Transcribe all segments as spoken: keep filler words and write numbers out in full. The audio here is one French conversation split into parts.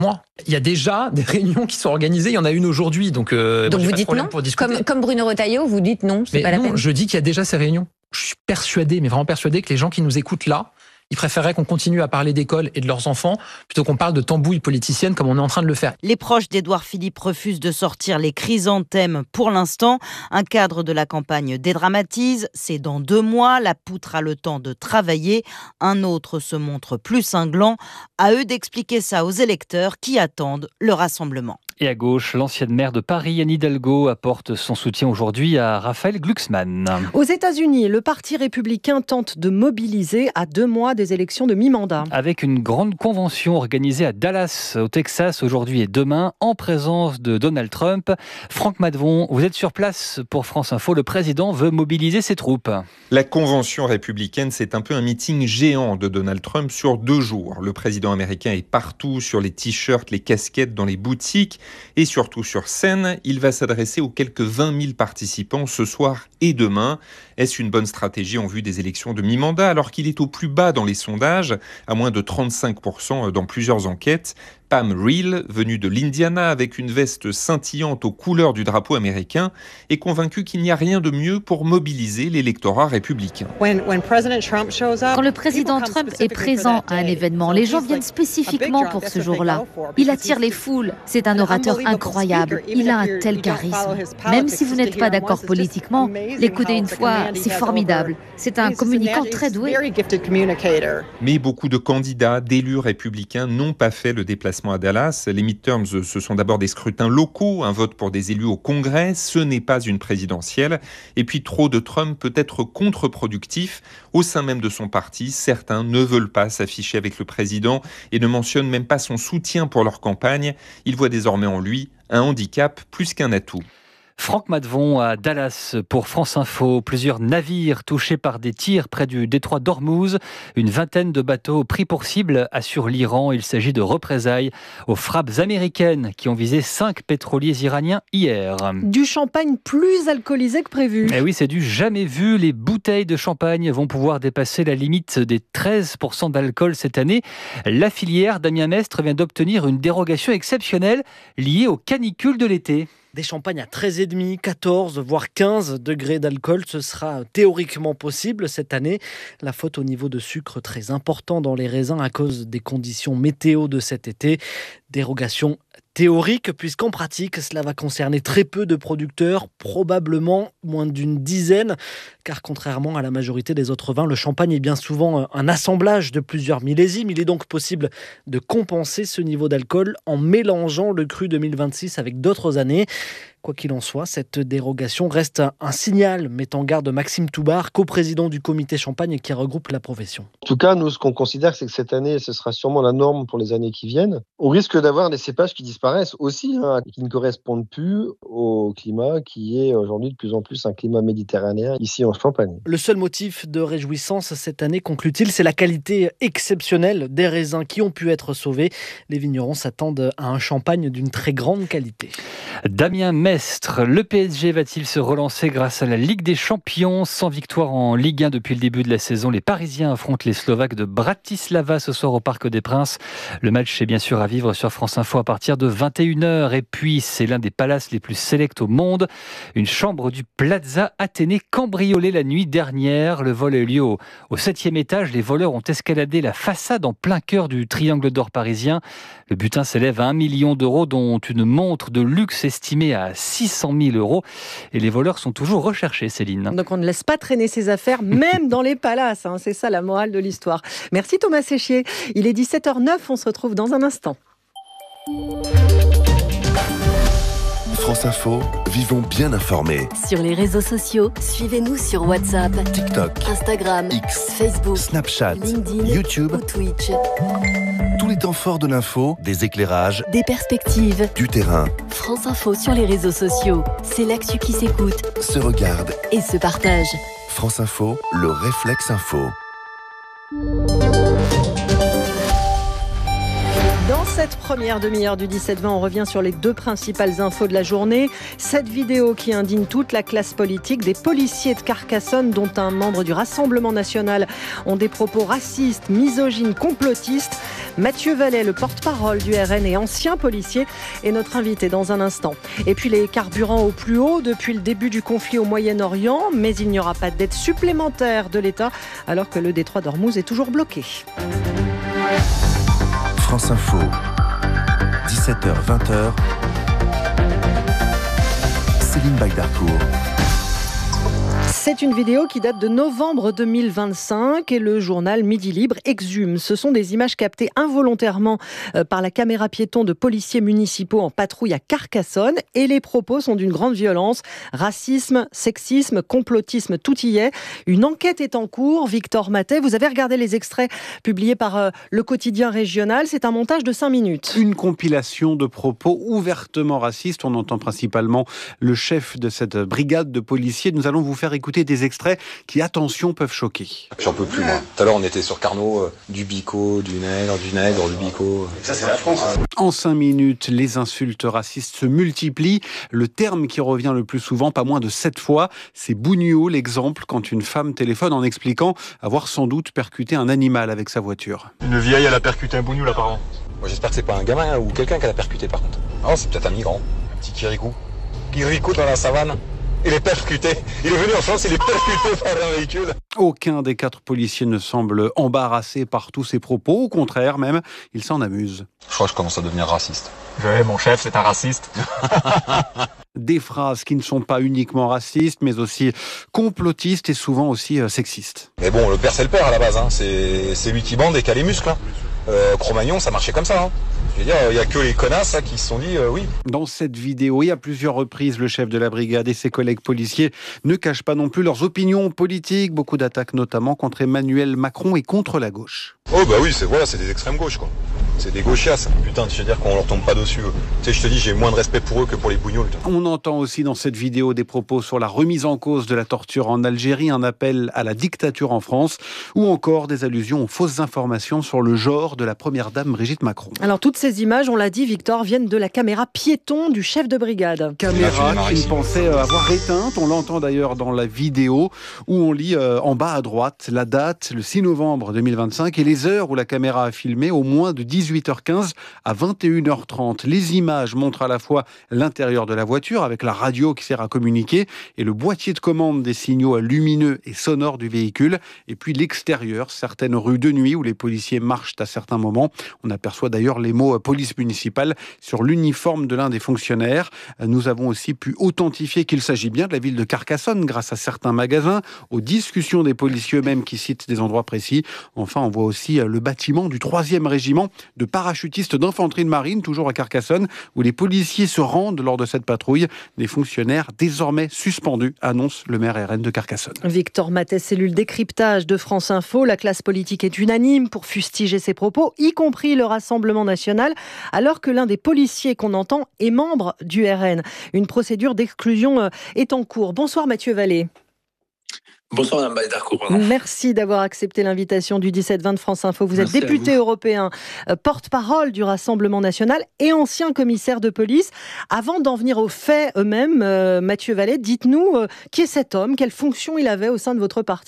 Moi, il y a déjà des réunions qui sont organisées. Il y en a une aujourd'hui, donc. Euh, donc moi, vous dites non. Pour discuter. Comme, comme Bruno Retailleau, vous dites non, c'est mais pas non, la peine. Je dis qu'il y a déjà ces réunions. Je suis persuadé, mais vraiment persuadé que les gens qui nous écoutent là, ils préféreraient qu'on continue à parler d'école et de leurs enfants plutôt qu'on parle de tambouille politicienne comme on est en train de le faire. Les proches d'Édouard Philippe refusent de sortir les chrysanthèmes pour l'instant. Un cadre de la campagne dédramatise. C'est dans deux mois. La poutre a le temps de travailler. Un autre se montre plus cinglant. À eux d'expliquer ça aux électeurs qui attendent le rassemblement. Et à gauche, l'ancienne maire de Paris, Anne Hidalgo, apporte son soutien aujourd'hui à Raphaël Glucksmann. Aux États-Unis, le Parti républicain tente de mobiliser à deux mois des élections de mi-mandat. Avec une grande convention organisée à Dallas, au Texas, aujourd'hui et demain, en présence de Donald Trump. Franck Madvon, vous êtes sur place pour France Info. Le président veut mobiliser ses troupes. La convention républicaine, c'est un peu un meeting géant de Donald Trump sur deux jours. Le président américain est partout, sur les t-shirts, les casquettes, dans les boutiques. Et surtout sur scène, il va s'adresser aux quelques vingt mille participants ce soir et demain. Est-ce une bonne stratégie en vue des élections de mi-mandat alors qu'il est au plus bas dans les sondages, à moins de trente-cinq pour cent dans plusieurs enquêtes? Pam Reel, venue de l'Indiana avec une veste scintillante aux couleurs du drapeau américain, est convaincue qu'il n'y a rien de mieux pour mobiliser l'électorat républicain. Quand le président Trump est présent à un événement, les gens viennent spécifiquement pour ce jour-là. Il attire les foules. C'est un orateur incroyable. Il a un tel charisme. Même si vous n'êtes pas d'accord politiquement, l'écouter une fois, c'est formidable. C'est un communicant très doué. Mais beaucoup de candidats, d'élus républicains n'ont pas fait le déplacement à Dallas. Les midterms, ce sont d'abord des scrutins locaux, un vote pour des élus au Congrès, ce n'est pas une présidentielle. Et puis trop de Trump peut être contre-productif. Au sein même de son parti, certains ne veulent pas s'afficher avec le président et ne mentionnent même pas son soutien pour leur campagne. Ils voient désormais en lui un handicap plus qu'un atout. Franck Madvon à Dallas pour France Info. Plusieurs navires touchés par des tirs près du détroit d'Ormuz. Une vingtaine de bateaux pris pour cible assure l'Iran. Il s'agit de représailles aux frappes américaines qui ont visé cinq pétroliers iraniens hier. Du champagne plus alcoolisé que prévu. Eh oui, c'est du jamais vu. Les bouteilles de champagne vont pouvoir dépasser la limite des treize pour cent d'alcool cette année. La filière Damien Mestre vient d'obtenir une dérogation exceptionnelle liée aux canicules de l'été. Des champagnes à treize virgule cinq, quatorze, voire quinze degrés d'alcool, ce sera théoriquement possible cette année. La faute au niveau de sucre très important dans les raisins à cause des conditions météo de cet été. Dérogation théorique, puisqu'en pratique, cela va concerner très peu de producteurs, probablement moins d'une dizaine, car contrairement à la majorité des autres vins, le champagne est bien souvent un assemblage de plusieurs millésimes. Il est donc possible de compenser ce niveau d'alcool en mélangeant le cru deux mille vingt-six avec d'autres années. Quoi qu'il en soit, cette dérogation reste un signal, met en garde Maxime Toubar, coprésident du comité champagne qui regroupe la profession. En tout cas, nous, ce qu'on considère, c'est que cette année, ce sera sûrement la norme pour les années qui viennent. On risque d'avoir des cépages qui disparaissent aussi, hein, qui ne correspondent plus au climat qui est aujourd'hui de plus en plus un climat méditerranéen ici en Champagne. Le seul motif de réjouissance cette année, conclut-il, c'est la qualité exceptionnelle des raisins qui ont pu être sauvés. Les vignerons s'attendent à un champagne d'une très grande qualité. Damien Mestre, le P S G va-t-il se relancer grâce à la Ligue des Champions? Sans victoire en Ligue un depuis le début de la saison, les Parisiens affrontent les Slovaques de Bratislava ce soir au Parc des Princes. Le match est bien sûr à vivre sur France Info à partir de vingt et une heures. Et puis, c'est l'un des palaces les plus sélects au monde. Une chambre du Plaza Athénée cambriolée la nuit dernière. Le vol a eu lieu au, au septième étage. Les voleurs ont escaladé la façade en plein cœur du Triangle d'Or parisien. Le butin s'élève à un million d'euros, dont une montre de luxe estimée à six cent mille euros. Et les voleurs sont toujours recherchés, Céline. Donc on ne laisse pas traîner ses affaires, même dans les palaces. Hein. C'est ça la morale de l'histoire. Merci Thomas Séchier. Il est dix-sept heures neuf, on se retrouve dans un instant. France Info, vivons bien informés. Sur les réseaux sociaux, suivez-nous sur WhatsApp, TikTok, Instagram, X, Facebook, Snapchat, LinkedIn, YouTube ou Twitch. Tous les temps forts de l'info, des éclairages, des perspectives, du terrain. France Info sur les réseaux sociaux, c'est l'actu qui s'écoute, se regarde et se partage. France Info, le réflexe info. Dans cette cette première demi-heure du dix-sept vingt, on revient sur les deux principales infos de la journée. Cette vidéo qui indigne toute la classe politique, des policiers de Carcassonne, dont un membre du Rassemblement national, ont des propos racistes, misogynes, complotistes. Mathieu Vallet, le porte-parole du R N et ancien policier, est notre invité dans un instant. Et puis les carburants au plus haut depuis le début du conflit au Moyen-Orient, mais il n'y aura pas d'aide supplémentaire de l'État alors que le détroit d'Ormuz est toujours bloqué. France Info, dix-sept heures vingt. Céline Bagdarcourt. C'est une vidéo qui date de novembre deux mille vingt-cinq et le journal Midi Libre exhume. Ce sont des images captées involontairement par la caméra piéton de policiers municipaux en patrouille à Carcassonne et les propos sont d'une grande violence. Racisme, sexisme, complotisme, tout y est. Une enquête est en cours. Victor Matet, vous avez regardé les extraits publiés par le quotidien régional. C'est un montage de cinq minutes. Une compilation de propos ouvertement racistes. On entend principalement le chef de cette brigade de policiers. Nous allons vous faire écouter des extraits qui, attention, peuvent choquer. J'en peux plus, moi. Tout à l'heure, on était sur Carnot, euh, du bico, du nègre, du nègre, du bico. Ça, c'est la France. En cinq minutes, les insultes racistes se multiplient. Le terme qui revient le plus souvent, pas moins de sept fois, c'est bougnou, l'exemple quand une femme téléphone en expliquant avoir sans doute percuté un animal avec sa voiture. Une vieille, elle a percuté un bougnou, là, apparemment. Moi, j'espère que c'est pas un gamin hein, ou quelqu'un qui l'a percuté, par contre. Ah, c'est peut-être un migrant. Un petit kirikou. Kirikou dans la savane. Il est percuté. Il est venu en France, il est percuté par un véhicule. Aucun des quatre policiers ne semble embarrassé par tous ces propos. Au contraire, même, il s'en amuse. Je crois que je commence à devenir raciste. Ouais, mon chef, c'est un raciste. Des phrases qui ne sont pas uniquement racistes, mais aussi complotistes et souvent aussi euh, sexistes. Mais bon, le père, c'est le père à la base. Hein. C'est, c'est lui qui bande et qui a les muscles. Hein. Euh, Cro-Magnon, ça marchait comme ça. Hein. Je veux dire, il n'y a que les connasses hein, qui se sont dit euh, oui. Dans cette vidéo, et à plusieurs reprises, le chef de la brigade et ses collègues policiers ne cachent pas non plus leurs opinions politiques. Beaucoup d'attaques notamment contre Emmanuel Macron et contre la gauche. Oh bah oui, c'est voilà, c'est des extrêmes gauches quoi. C'est des gauchias. Putain, je veux dire qu'on leur tombe pas dessus. Tu sais, je te dis, j'ai moins de respect pour eux que pour les bougnoules. On entend aussi dans cette vidéo des propos sur la remise en cause de la torture en Algérie, un appel à la dictature en France, ou encore des allusions aux fausses informations sur le genre de la première dame Brigitte Macron. Alors toutes ces images, on l'a dit, Victor, viennent de la caméra piéton du chef de brigade. Caméra qu'il pensait avoir éteinte. On l'entend d'ailleurs dans la vidéo où on lit euh, en bas à droite la date, le six novembre deux mille vingt-cinq, et les heures où la caméra a filmé, au moins de dix-huit heures quinze à vingt et une heures trente. Les images montrent à la fois l'intérieur de la voiture avec la radio qui sert à communiquer et le boîtier de commande des signaux lumineux et sonores du véhicule, et puis l'extérieur, certaines rues de nuit où les policiers marchent à certains moments. On aperçoit d'ailleurs les mots police municipale sur l'uniforme de l'un des fonctionnaires. Nous avons aussi pu authentifier qu'il s'agit bien de la ville de Carcassonne grâce à certains magasins, aux discussions des policiers eux-mêmes qui citent des endroits précis. Enfin, on voit aussi le bâtiment du troisième régiment de parachutistes d'infanterie de marine, toujours à Carcassonne, où les policiers se rendent lors de cette patrouille. Des fonctionnaires désormais suspendus, annonce le maire R N de Carcassonne. Victor Matet, cellule décryptage de France Info. La classe politique est unanime pour fustiger ses propos, y compris le Rassemblement national, alors que l'un des policiers qu'on entend est membre du R N. Une procédure d'exclusion est en cours. Bonsoir Mathieu Vallet. Bonsoir Madame Bagdarcourt. Merci d'avoir accepté l'invitation du dix-sept vingt de France Info. Vous Merci êtes député vous. européen, porte-parole du Rassemblement national et ancien commissaire de police. Avant d'en venir aux faits eux-mêmes, euh, Mathieu Vallet, dites-nous euh, qui est cet homme, quelle fonction il avait au sein de votre parti ?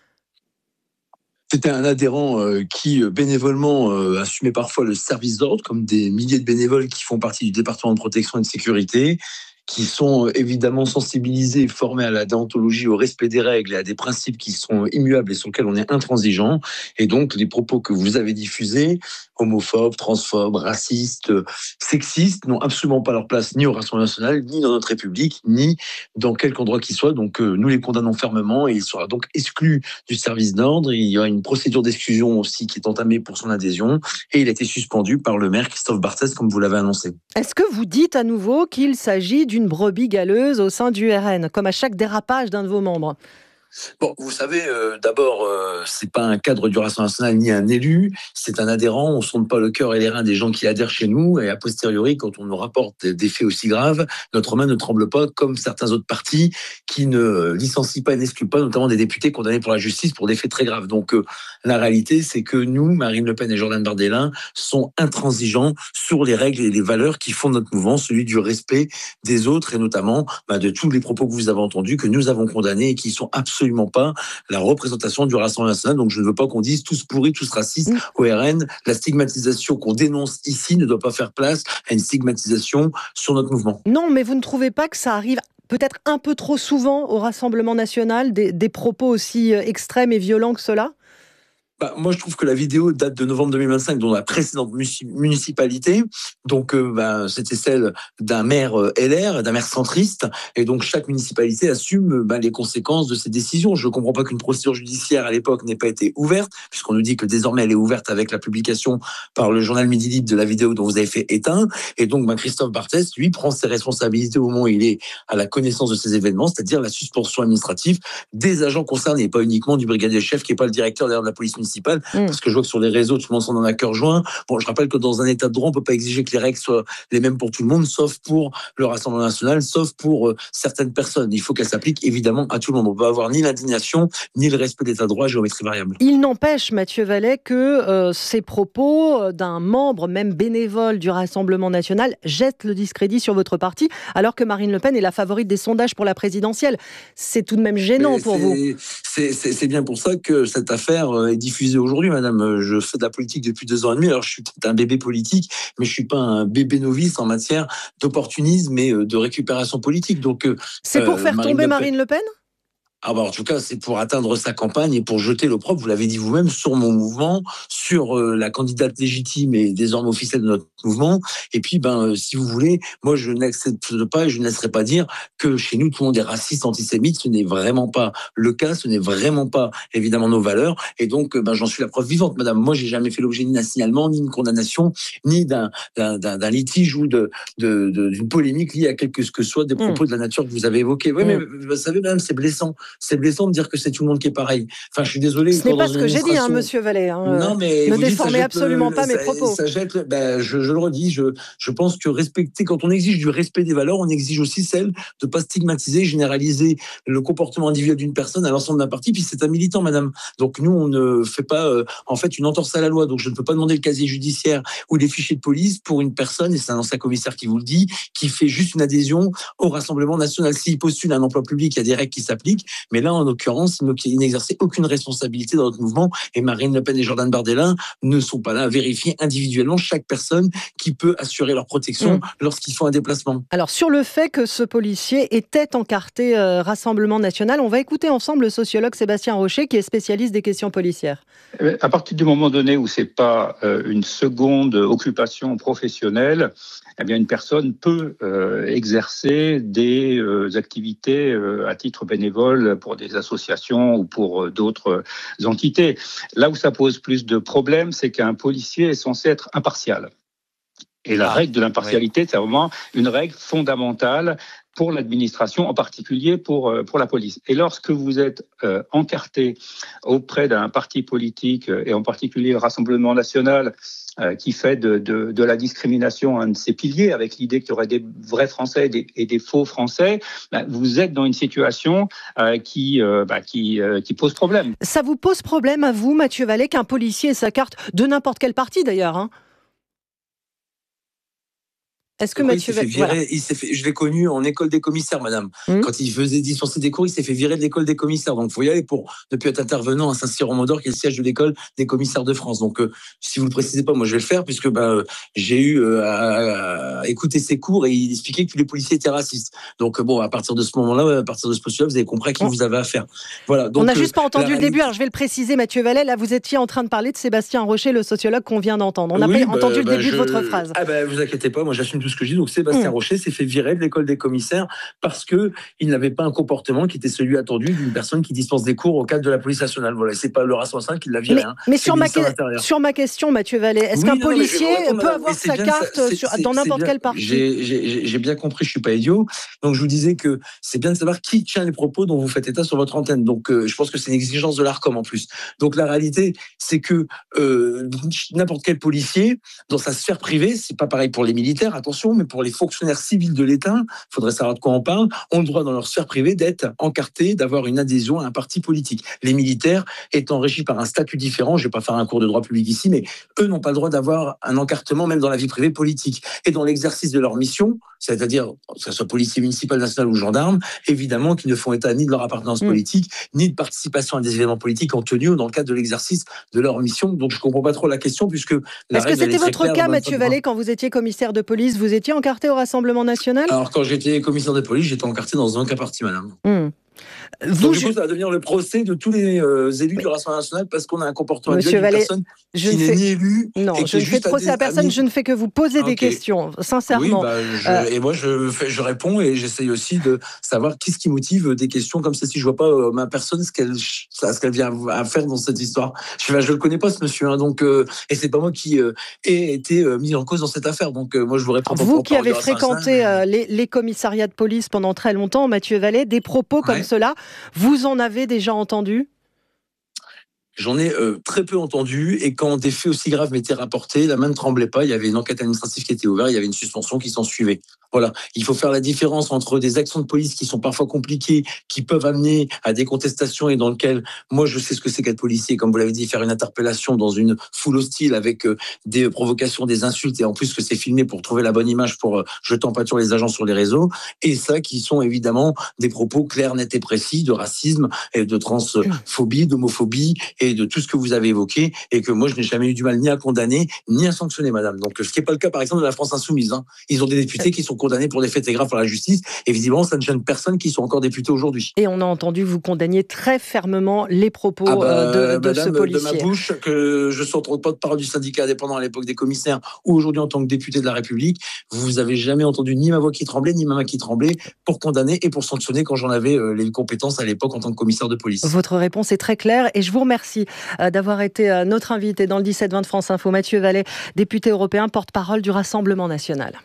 C'était un adhérent euh, qui euh, bénévolement euh, assumait parfois le service d'ordre, comme des milliers de bénévoles qui font partie du département de protection et de sécurité, qui sont évidemment sensibilisés et formés à la déontologie, au respect des règles et à des principes qui sont immuables et sur lesquels on est intransigeant. Et donc, les propos que vous avez diffusés, homophobes, transphobes, racistes, sexistes, n'ont absolument pas leur place ni au Rassemblement national, ni dans notre République, ni dans quelque endroit qu'il soit. Donc, euh, nous les condamnons fermement et il sera donc exclu du service d'ordre. Il y aura une procédure d'exclusion aussi qui est entamée pour son adhésion et il a été suspendu par le maire Christophe Barthès, comme vous l'avez annoncé. Est-ce que vous dites à nouveau qu'il s'agit d'une brebis galeuse au sein du R N, comme à chaque dérapage d'un de vos membres ? Bon, vous savez, euh, d'abord, euh, c'est pas un cadre du Rassemblement national ni un élu, c'est un adhérent. On sonde pas le cœur et les reins des gens qui adhèrent chez nous. Et a posteriori, quand on nous rapporte des faits aussi graves, notre main ne tremble pas comme certains autres partis qui ne licencient pas et n'excluent pas, notamment des députés condamnés pour la justice pour des faits très graves. Donc, euh, la réalité, c'est que nous, Marine Le Pen et Jordan Bardella, sont intransigeants sur les règles et les valeurs qui font notre mouvement, celui du respect des autres et notamment bah, de tous les propos que vous avez entendus, que nous avons condamnés et qui sont absolument pas la représentation du Rassemblement national. Donc je ne veux pas qu'on dise tous pourris, tous racistes mmh. au R N. La stigmatisation qu'on dénonce ici ne doit pas faire place à une stigmatisation sur notre mouvement. Non, mais vous ne trouvez pas que ça arrive peut-être un peu trop souvent au Rassemblement national, des, des propos aussi extrêmes et violents que cela ? Bah, moi, je trouve que la vidéo date de novembre deux mille vingt-cinq, dont la précédente municipalité. Donc, euh, bah, c'était celle d'un maire euh, L R, d'un maire centriste. Et donc, chaque municipalité assume bah, les conséquences de ses décisions. Je ne comprends pas qu'une procédure judiciaire à l'époque n'ait pas été ouverte, puisqu'on nous dit que désormais elle est ouverte avec la publication par le journal Midi Libre de la vidéo dont vous avez fait éteint. Et donc, bah, Christophe Barthès, lui, prend ses responsabilités au moment où il est à la connaissance de ces événements, c'est-à-dire la suspension administrative des agents concernés, pas uniquement du brigadier chef, qui n'est pas le directeur d'ailleurs de la police municipale. Municipale, mmh. parce que je vois que sur les réseaux, tout le monde s'en a cœur joint. Bon, je rappelle que dans un état de droit, on ne peut pas exiger que les règles soient les mêmes pour tout le monde, sauf pour le Rassemblement national, sauf pour euh, certaines personnes. Il faut qu'elles s'appliquent évidemment à tout le monde. On ne peut avoir ni l'indignation, ni le respect de l'état de droit, géométrie variable. Il n'empêche, Mathieu Vallet, que euh, ces propos d'un membre, même bénévole du Rassemblement national, jettent le discrédit sur votre parti, alors que Marine Le Pen est la favorite des sondages pour la présidentielle. C'est tout de même gênant Mais pour c'est, vous. C'est, c'est, c'est bien pour ça que cette affaire est diffusée aujourd'hui, madame. Je fais de la politique depuis deux ans et demi, alors je suis peut-être un bébé politique, mais je suis pas un bébé novice en matière d'opportunisme et de récupération politique. Donc, c'est pour euh, faire Marine tomber Le Marine Le Pen ? Ah bah en tout cas, c'est pour atteindre sa campagne et pour jeter l'opprobre, vous l'avez dit vous-même, sur mon mouvement, sur euh, la candidate légitime et désormais officielle de notre mouvement. Et puis, ben, euh, si vous voulez, moi, je n'accepte pas et je ne laisserai pas dire que chez nous, tout le monde est raciste, antisémite. Ce n'est vraiment pas le cas. Ce n'est vraiment pas, évidemment, nos valeurs. Et donc, ben, j'en suis la preuve vivante, madame. Moi, j'ai jamais fait l'objet ni d'un signalement, ni d'une condamnation, ni d'un, d'un, d'un, d'un litige ou de, de, de, d'une polémique liée à quelque que soit des propos mmh. de la nature que vous avez évoqués. Oui, mmh. mais vous savez, madame, c'est blessant. C'est blessant de dire que c'est tout le monde qui est pareil. Enfin, je suis désolé. Ce n'est pas ce que j'ai dit, hein, monsieur Vallet. Hein. Non, mais ne déformez absolument le, pas mes ça, propos. Ça jette, ben, je, je le redis, je, je pense que respecter, quand on exige du respect des valeurs, on exige aussi celle de ne pas stigmatiser, généraliser le comportement individuel d'une personne à l'ensemble d'un parti. Puis c'est un militant, madame. Donc nous, on ne fait pas, euh, en fait, une entorse à la loi. Donc je ne peux pas demander le casier judiciaire ou les fichiers de police pour une personne, et c'est un ancien commissaire qui vous le dit, qui fait juste une adhésion au Rassemblement national. S'il postule un emploi public, il y a des règles qui s'appliquent. Mais là, en l'occurrence, il n'exerçait aucune responsabilité dans notre mouvement et Marine Le Pen et Jordan Bardella ne sont pas là à vérifier individuellement chaque personne qui peut assurer leur protection mmh. lorsqu'ils font un déplacement. Alors sur le fait que ce policier était encarté euh, Rassemblement national, on va écouter ensemble le sociologue Sébastien Rocher qui est spécialiste des questions policières. À partir du moment donné où c'est pas euh, une seconde occupation professionnelle, eh bien une personne peut euh, exercer des euh, activités euh, à titre bénévole pour des associations ou pour euh, d'autres euh, entités. Là où ça pose plus de problèmes, c'est qu'un policier est censé être impartial. Et la ah, règle de l'impartialité, oui. c'est vraiment une règle fondamentale pour l'administration, en particulier pour, pour la police. Et lorsque vous êtes euh, encarté auprès d'un parti politique, et en particulier le Rassemblement national, euh, qui fait de, de, de la discrimination un de ses piliers, avec l'idée qu'il y aurait des vrais Français et des, et des faux Français, bah, vous êtes dans une situation euh, qui, euh, bah, qui, euh, qui pose problème. Ça vous pose problème à vous, Mathieu Vallet, qu'un policier ait sa carte de n'importe quel parti d'ailleurs, hein ? Est-ce que oui, Mathieu il s'est fait virer, voilà. il s'est fait, je l'ai connu en école des commissaires, madame. Mmh. Quand il faisait dispenser des cours, il s'est fait virer de l'école des commissaires. Donc, il faut y aller pour ne plus être intervenant à Saint-Cyr-au-Mont-d'Or, qui est le siège de l'école des commissaires de France. Donc, euh, si vous ne le précisez pas, moi, je vais le faire, puisque bah, j'ai eu euh, à, à écouter ses cours et il expliquait que tous les policiers étaient racistes. Donc, euh, bon, à partir de ce moment-là, à partir de ce postulat, vous avez compris à qui mmh. vous avez affaire. Voilà. Donc, on n'a euh, juste pas entendu le réalité... début. Alors, je vais le préciser, Mathieu Vallet. Là, vous étiez en train de parler de Sébastien Rocher, le sociologue qu'on vient d'entendre. On n'a oui, pas bah, entendu bah, le début je... de votre phrase. Ah ben, bah, vous inquiétez pas, moi, j'assume tout ce que je dis. Donc, Sébastien mmh. Rocher s'est fait virer de l'école des commissaires parce que il n'avait pas un comportement qui était celui attendu d'une personne qui dispense des cours au cadre de la police nationale. Voilà, c'est pas le Rassemblement national qui l'a viré. Mais, hein. mais sur, ma que... sur ma question, Mathieu Vallet, est-ce oui, qu'un non, policier peut avoir sa carte ça, sur... dans n'importe quel quelle partie ? j'ai, j'ai, j'ai bien compris, je suis pas idiot. Donc je vous disais que c'est bien de savoir qui tient les propos dont vous faites état sur votre antenne. Donc euh, je pense que c'est une exigence de l'Arcom en plus. Donc la réalité, c'est que euh, n'importe quel policier, dans sa sphère privée, c'est pas pareil pour les militaires, attention, mais pour les fonctionnaires civils de l'État, il faudrait savoir de quoi on parle, ont le droit dans leur sphère privée d'être encartés, d'avoir une adhésion à un parti politique. Les militaires étant régis par un statut différent, je vais pas faire un cours de droit public ici, mais eux n'ont pas le droit d'avoir un encartement même dans la vie privée politique. Et dans l'exercice de leur mission, c'est-à-dire que ce soit policier municipal, national ou gendarme, évidemment qu'ils ne font état ni de leur appartenance mmh. politique, ni de participation à des événements politiques en tenue ou dans le cadre de l'exercice de leur mission. Donc je comprends pas trop la question, puisque la Est-ce que c'était votre claire, cas, Mathieu Vallée, quand vous étiez commissaire de police, vous étiez encarté au Rassemblement national ? Alors quand j'étais commissaire de police, j'étais encarté dans un cas parti, madame. Mmh. Vous, Donc, du coup, ça va devenir le procès de tous les euh, élus mais... du Rassemblement national parce qu'on a un comportement Monsieur d'une Vallée, personne je qui ne n'est fais... ni élue. Non, et je ne fais de procès à personne, je ne fais que vous poser okay. des questions, sincèrement. Oui, bah, je, euh... Et moi, je, fais, je réponds et j'essaye aussi de savoir qu'est-ce qui motive des questions comme celle-ci. Je ne vois pas euh, ma personne, ce qu'elle, ce qu'elle vient à faire dans cette histoire. Je ne le connais pas, ce monsieur. Hein, donc, euh, et ce n'est pas moi qui euh, ai été euh, mis en cause dans cette affaire. Donc, euh, moi, je vous réponds. Vous qui avez fréquenté mais... euh, les, les commissariats de police pendant très longtemps, Mathieu Vallée, des propos comme ouais. cela, vous en avez déjà entendu ? J'en ai euh, très peu entendu, et quand des faits aussi graves m'étaient rapportés, la main ne tremblait pas, il y avait une enquête administrative qui était ouverte, il y avait une suspension qui s'en suivait. Voilà, il faut faire la différence entre des actions de police qui sont parfois compliquées, qui peuvent amener à des contestations et dans lesquelles, moi je sais ce que c'est qu'être policier, comme vous l'avez dit, faire une interpellation dans une foule hostile avec euh, des provocations, des insultes, et en plus que c'est filmé pour trouver la bonne image pour euh, jeter en pâture les agents sur les réseaux, et ça qui sont évidemment des propos clairs, nets et précis de racisme, et de transphobie, d'homophobie, et de tout ce que vous avez évoqué, et que moi je n'ai jamais eu du mal ni à condamner, ni à sanctionner, madame. Donc ce qui n'est pas le cas par exemple de la France Insoumise. Hein. Ils ont des députés qui sont condamnés pour des faits graves par la justice, et visiblement ça ne gêne personne qui sont encore députés aujourd'hui. Et on a entendu vous condamner très fermement les propos ah bah, de, de madame, ce policier. De ma bouche, que je sois en porte-parole du syndicat indépendant à l'époque des commissaires, ou aujourd'hui en tant que député de la République, vous n'avez jamais entendu ni ma voix qui tremblait, ni ma main qui tremblait pour condamner et pour sanctionner quand j'en avais euh, les compétences à l'époque en tant que commissaire de police. Votre réponse est très claire, et je vous remercie d'avoir été notre invité dans le dix-sept vingt de France Info. Mathieu Vallée, député européen, porte-parole du Rassemblement national.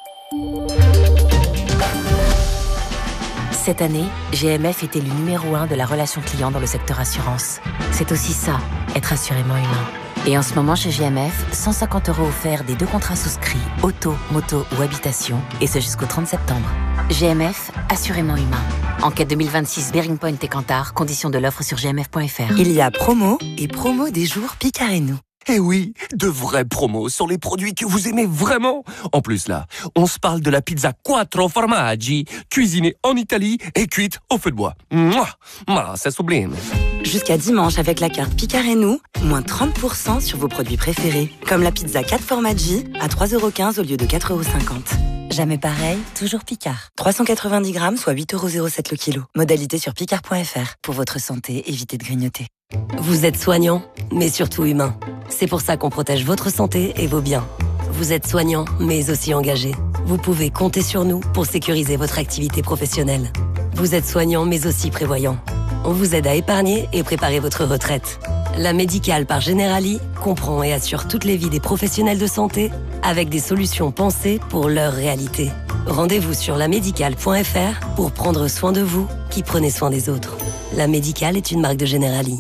Cette année, G M F était le numéro un de la relation client dans le secteur assurance. C'est aussi ça, être assurément humain. Et en ce moment, chez G M F, cent cinquante euros offerts des deux contrats souscrits, auto, moto ou habitation, et ce jusqu'au trente septembre. G M F, assurément humain. Enquête deux mille vingt-six, Bearing Point et Kantar, conditions de l'offre sur g m f point f r. Il y a promo et promo des jours Picard et nous. Eh oui, de vraies promos sur les produits que vous aimez vraiment. En plus là, on se parle de la pizza Quattro Formaggi, cuisinée en Italie et cuite au feu de bois. Mouah, ah, c'est sublime. Jusqu'à dimanche, avec la carte Picard et nous, moins trente pour cent sur vos produits préférés. Comme la pizza quatre Formaggi à trois euros quinze au lieu de quatre euros cinquante. Jamais pareil, toujours Picard. trois cent quatre-vingt-dix grammes, soit huit euros zéro sept le kilo. Modalité sur picard point f r. Pour votre santé, évitez de grignoter. Vous êtes soignant, mais surtout humain. C'est pour ça qu'on protège votre santé et vos biens. Vous êtes soignant, mais aussi engagé. Vous pouvez compter sur nous pour sécuriser votre activité professionnelle. Vous êtes soignant, mais aussi prévoyant. On vous aide à épargner et préparer votre retraite. La Médicale par Generali comprend et assure toutes les vies des professionnels de santé avec des solutions pensées pour leur réalité. Rendez-vous sur la médicale point f r pour prendre soin de vous qui prenez soin des autres. La Médicale est une marque de Generali.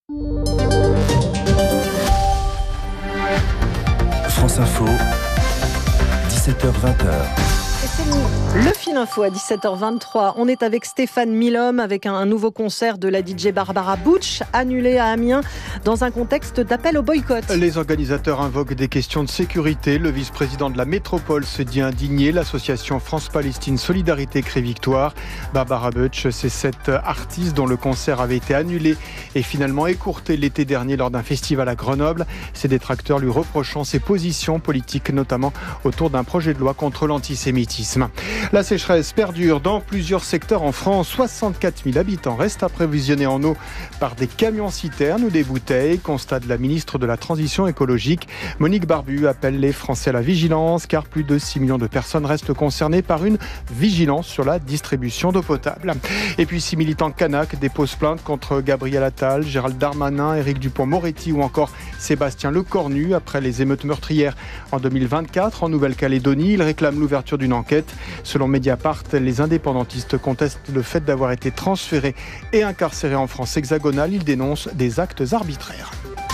France Info, dix-sept heures vingt. Et c'est le fil info à dix-sept heures vingt-trois. On est avec Stéphane Milhomme avec un, un nouveau concert de la D J Barbara Butch annulé à Amiens dans un contexte d'appel au boycott. Les organisateurs invoquent des questions de sécurité. Le vice-président de la métropole se dit indigné. L'association France-Palestine Solidarité crie victoire. Barbara Butch, c'est cette artiste dont le concert avait été annulé et finalement écourté l'été dernier lors d'un festival à Grenoble. Ses détracteurs lui reprochant ses positions politiques, notamment autour d'un projet de loi contre l'antisémitisme. séismes. La sécheresse perdure dans plusieurs secteurs en France. soixante-quatre mille habitants restent approvisionnés en eau par des camions-citernes ou des bouteilles, constate la ministre de la Transition écologique. Monique Barbu appelle les Français à la vigilance car plus de six millions de personnes restent concernées par une vigilance sur la distribution d'eau potable. Et puis six militants kanak déposent plainte contre Gabriel Attal, Gérald Darmanin, Éric Dupond-Moretti ou encore Sébastien Lecornu après les émeutes meurtrières en deux mille vingt-quatre en Nouvelle-Calédonie. Ils réclament l'ouverture d'une enquête. Selon Mediapart, les indépendantistes contestent le fait d'avoir été transférés et incarcérés en France hexagonale. Ils dénoncent des actes arbitraires.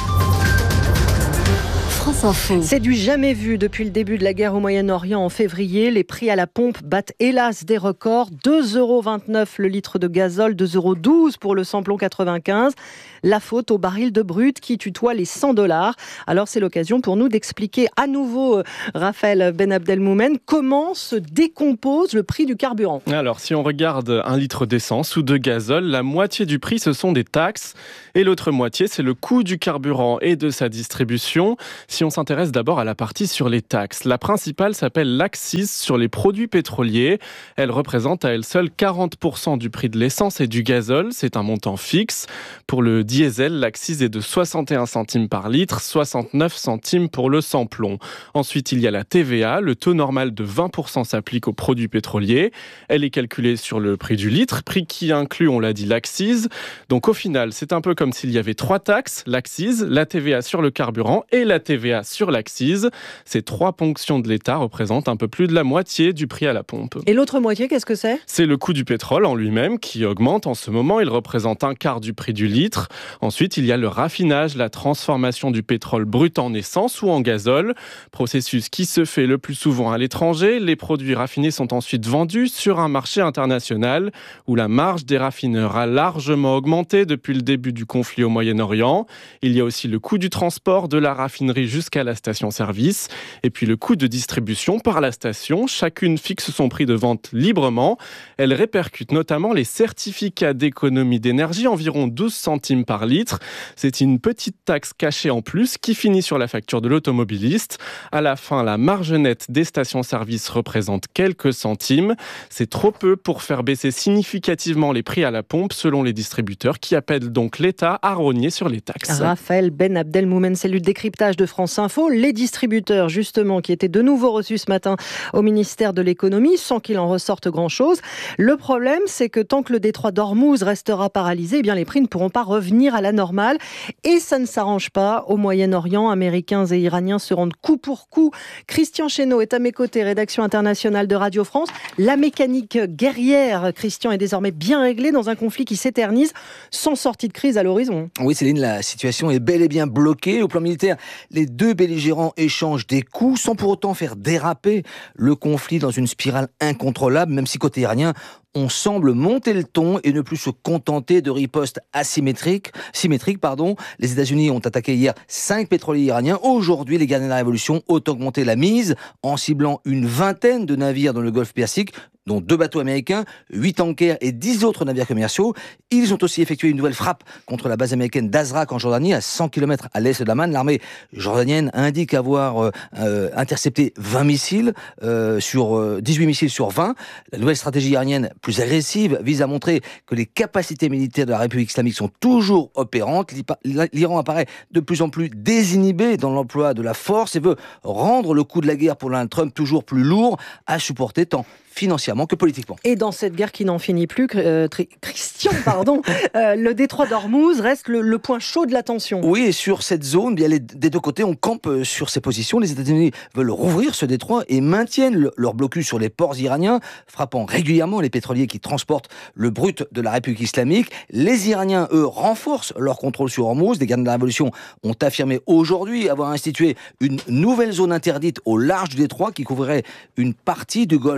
C'est du jamais vu depuis le début de la guerre au Moyen-Orient en février. Les prix à la pompe battent hélas des records. deux euros vingt-neuf le litre de gazole, deux euros douze pour le samplon quatre-vingt-quinze. La faute au baril de brut qui tutoie les cent dollars. Alors c'est l'occasion pour nous d'expliquer à nouveau, Raphaël Ben Abdelmoumen, comment se décompose le prix du carburant. Alors si on regarde un litre d'essence ou de gazole, la moitié du prix ce sont des taxes et l'autre moitié c'est le coût du carburant et de sa distribution. Si on s'intéresse d'abord à la partie sur les taxes, la principale s'appelle l'accise sur les produits pétroliers. Elle représente à elle seule quarante pour cent du prix de l'essence et du gazole. C'est un montant fixe. Pour le diesel, l'accise est de soixante et un centimes par litre, soixante-neuf centimes pour le samplon. Ensuite, il y a la T V A. Le taux normal de vingt pour cent s'applique aux produits pétroliers. Elle est calculée sur le prix du litre, prix qui inclut, on l'a dit, l'accise. Donc au final, c'est un peu comme s'il y avait trois taxes, l'accise, la T V A sur le carburant et la T V A sur l'accise. Ces trois ponctions de l'État représentent un peu plus de la moitié du prix à la pompe. Et l'autre moitié, qu'est-ce que c'est ? C'est le coût du pétrole en lui-même qui augmente en ce moment. Il représente un quart du prix du litre. Ensuite, il y a le raffinage, la transformation du pétrole brut en essence ou en gazole. Processus qui se fait le plus souvent à l'étranger. Les produits raffinés sont ensuite vendus sur un marché international où la marge des raffineurs a largement augmenté depuis le début du conflit au Moyen-Orient. Il y a aussi le coût du transport de la raffinerie jusqu'à la station-service. Et puis le coût de distribution par la station. Chacune fixe son prix de vente librement. Elle répercute notamment les certificats d'économie d'énergie, environ douze centimes par litre. C'est une petite taxe cachée en plus qui finit sur la facture de l'automobiliste. À la fin, la marge nette des stations-service représente quelques centimes. C'est trop peu pour faire baisser significativement les prix à la pompe, selon les distributeurs, qui appellent donc l'État à rogner sur les taxes. Raphaël Ben Abdelmoumen, cellule décryptage de France Info. Les distributeurs, justement, qui étaient de nouveau reçus ce matin au ministère de l'économie, sans qu'il en ressorte grand-chose. Le problème, c'est que tant que le détroit d'Ormuz restera paralysé, eh bien les prix ne pourront pas revenir à la normale. Et ça ne s'arrange pas. Au Moyen-Orient, Américains et Iraniens se rendent coup pour coup. Christian Chesneau est à mes côtés, rédaction internationale de Radio France. La mécanique guerrière, Christian, est désormais bien réglée dans un conflit qui s'éternise sans sortie de crise à l'horizon. Oui, Céline, la situation est bel et bien bloquée. Au plan militaire, les deux belligérants échangent des coups sans pour autant faire déraper le conflit dans une spirale incontrôlable, même si côté iranien, on semble monter le ton et ne plus se contenter de ripostes asymétriques. Symétriques, pardon. Les États-Unis ont attaqué hier cinq pétroliers iraniens. Aujourd'hui, les gardiens de la révolution ont augmenté la mise en ciblant une vingtaine de navires dans le Golfe Persique, dont deux bateaux américains, huit tankers et dix autres navires commerciaux. Ils ont aussi effectué une nouvelle frappe contre la base américaine d'Azraq en Jordanie, à cent kilomètres à l'est d'Amman. L'armée jordanienne indique avoir euh, euh, intercepté vingt missiles, euh, sur, euh, dix-huit missiles sur vingt. La nouvelle stratégie iranienne, plus agressive, vise à montrer que les capacités militaires de la République islamique sont toujours opérantes. L'Iran apparaît de plus en plus désinhibé dans l'emploi de la force et veut rendre le coût de la guerre pour Donald Trump toujours plus lourd à supporter, tant financièrement que politiquement. Et dans cette guerre qui n'en finit plus, euh, Christian, pardon, euh, le détroit d'Ormuz reste le, le point chaud de la tension. Oui, et sur cette zone, bien les, des deux côtés, on campe sur ces positions. Les États-Unis veulent rouvrir ce détroit et maintiennent le, leur blocus sur les ports iraniens, frappant régulièrement les pétroliers qui transportent le brut de la République islamique. Les Iraniens, eux, renforcent leur contrôle sur Ormuz. Les gardiens de la Révolution ont affirmé aujourd'hui avoir institué une nouvelle zone interdite au large du détroit qui couvrirait une partie du golfe d'Oman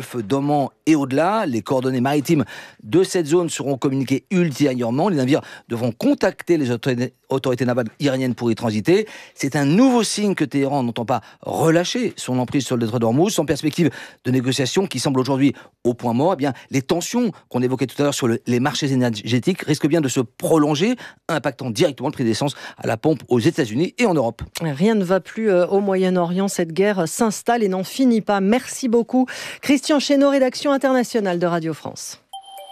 Romans et au-delà. Les coordonnées maritimes de cette zone seront communiquées ultérieurement. Les navires devront contacter les autorités autorités navales iraniennes pour y transiter. C'est un nouveau signe que Téhéran n'entend pas relâcher son emprise sur le détroit d'Ormuz, sans perspective de négociation qui semble aujourd'hui au point mort. Eh bien, les tensions qu'on évoquait tout à l'heure sur le, les marchés énergétiques risquent bien de se prolonger, impactant directement le prix de l'essence à la pompe aux États-Unis et en Europe. Rien ne va plus au Moyen-Orient. Cette guerre s'installe et n'en finit pas. Merci beaucoup. Christian Chesneau, rédaction internationale de Radio France.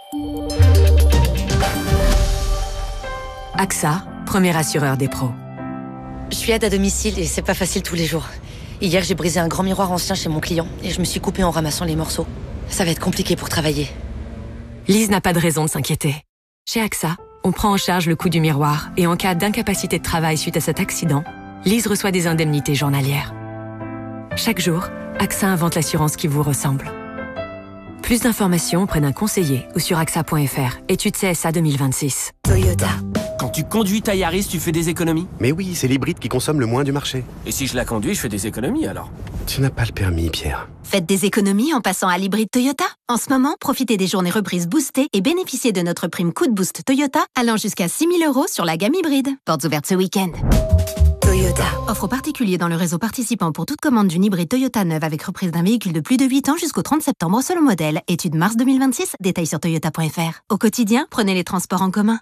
A X A, premier assureur des pros. Je suis aide à domicile et c'est pas facile tous les jours. Hier, j'ai brisé un grand miroir ancien chez mon client et je me suis coupée en ramassant les morceaux. Ça va être compliqué pour travailler. Lise n'a pas de raison de s'inquiéter. Chez A X A, on prend en charge le coût du miroir et en cas d'incapacité de travail suite à cet accident, Lise reçoit des indemnités journalières. Chaque jour, A X A invente l'assurance qui vous ressemble. Plus d'informations auprès d'un conseiller ou sur A X A point F R. Étude C S A deux mille vingt-six. Toyota. Quand tu conduis ta Yaris, tu fais des économies? Mais oui, c'est l'hybride qui consomme le moins du marché. Et si je la conduis, je fais des économies alors? Tu n'as pas le permis, Pierre. Faites des économies en passant à l'hybride Toyota. En ce moment, profitez des journées reprises boostées et bénéficiez de notre prime coup de boost Toyota allant jusqu'à six mille euros sur la gamme hybride. Portes ouvertes ce week-end. Toyota. Offre aux particuliers dans le réseau participant pour toute commande d'une hybride Toyota neuve avec reprise d'un véhicule de plus de huit ans jusqu'au trente septembre selon modèle. Étude mars deux mille vingt-six, détails sur toyota point F R. Au quotidien, prenez les transports en commun.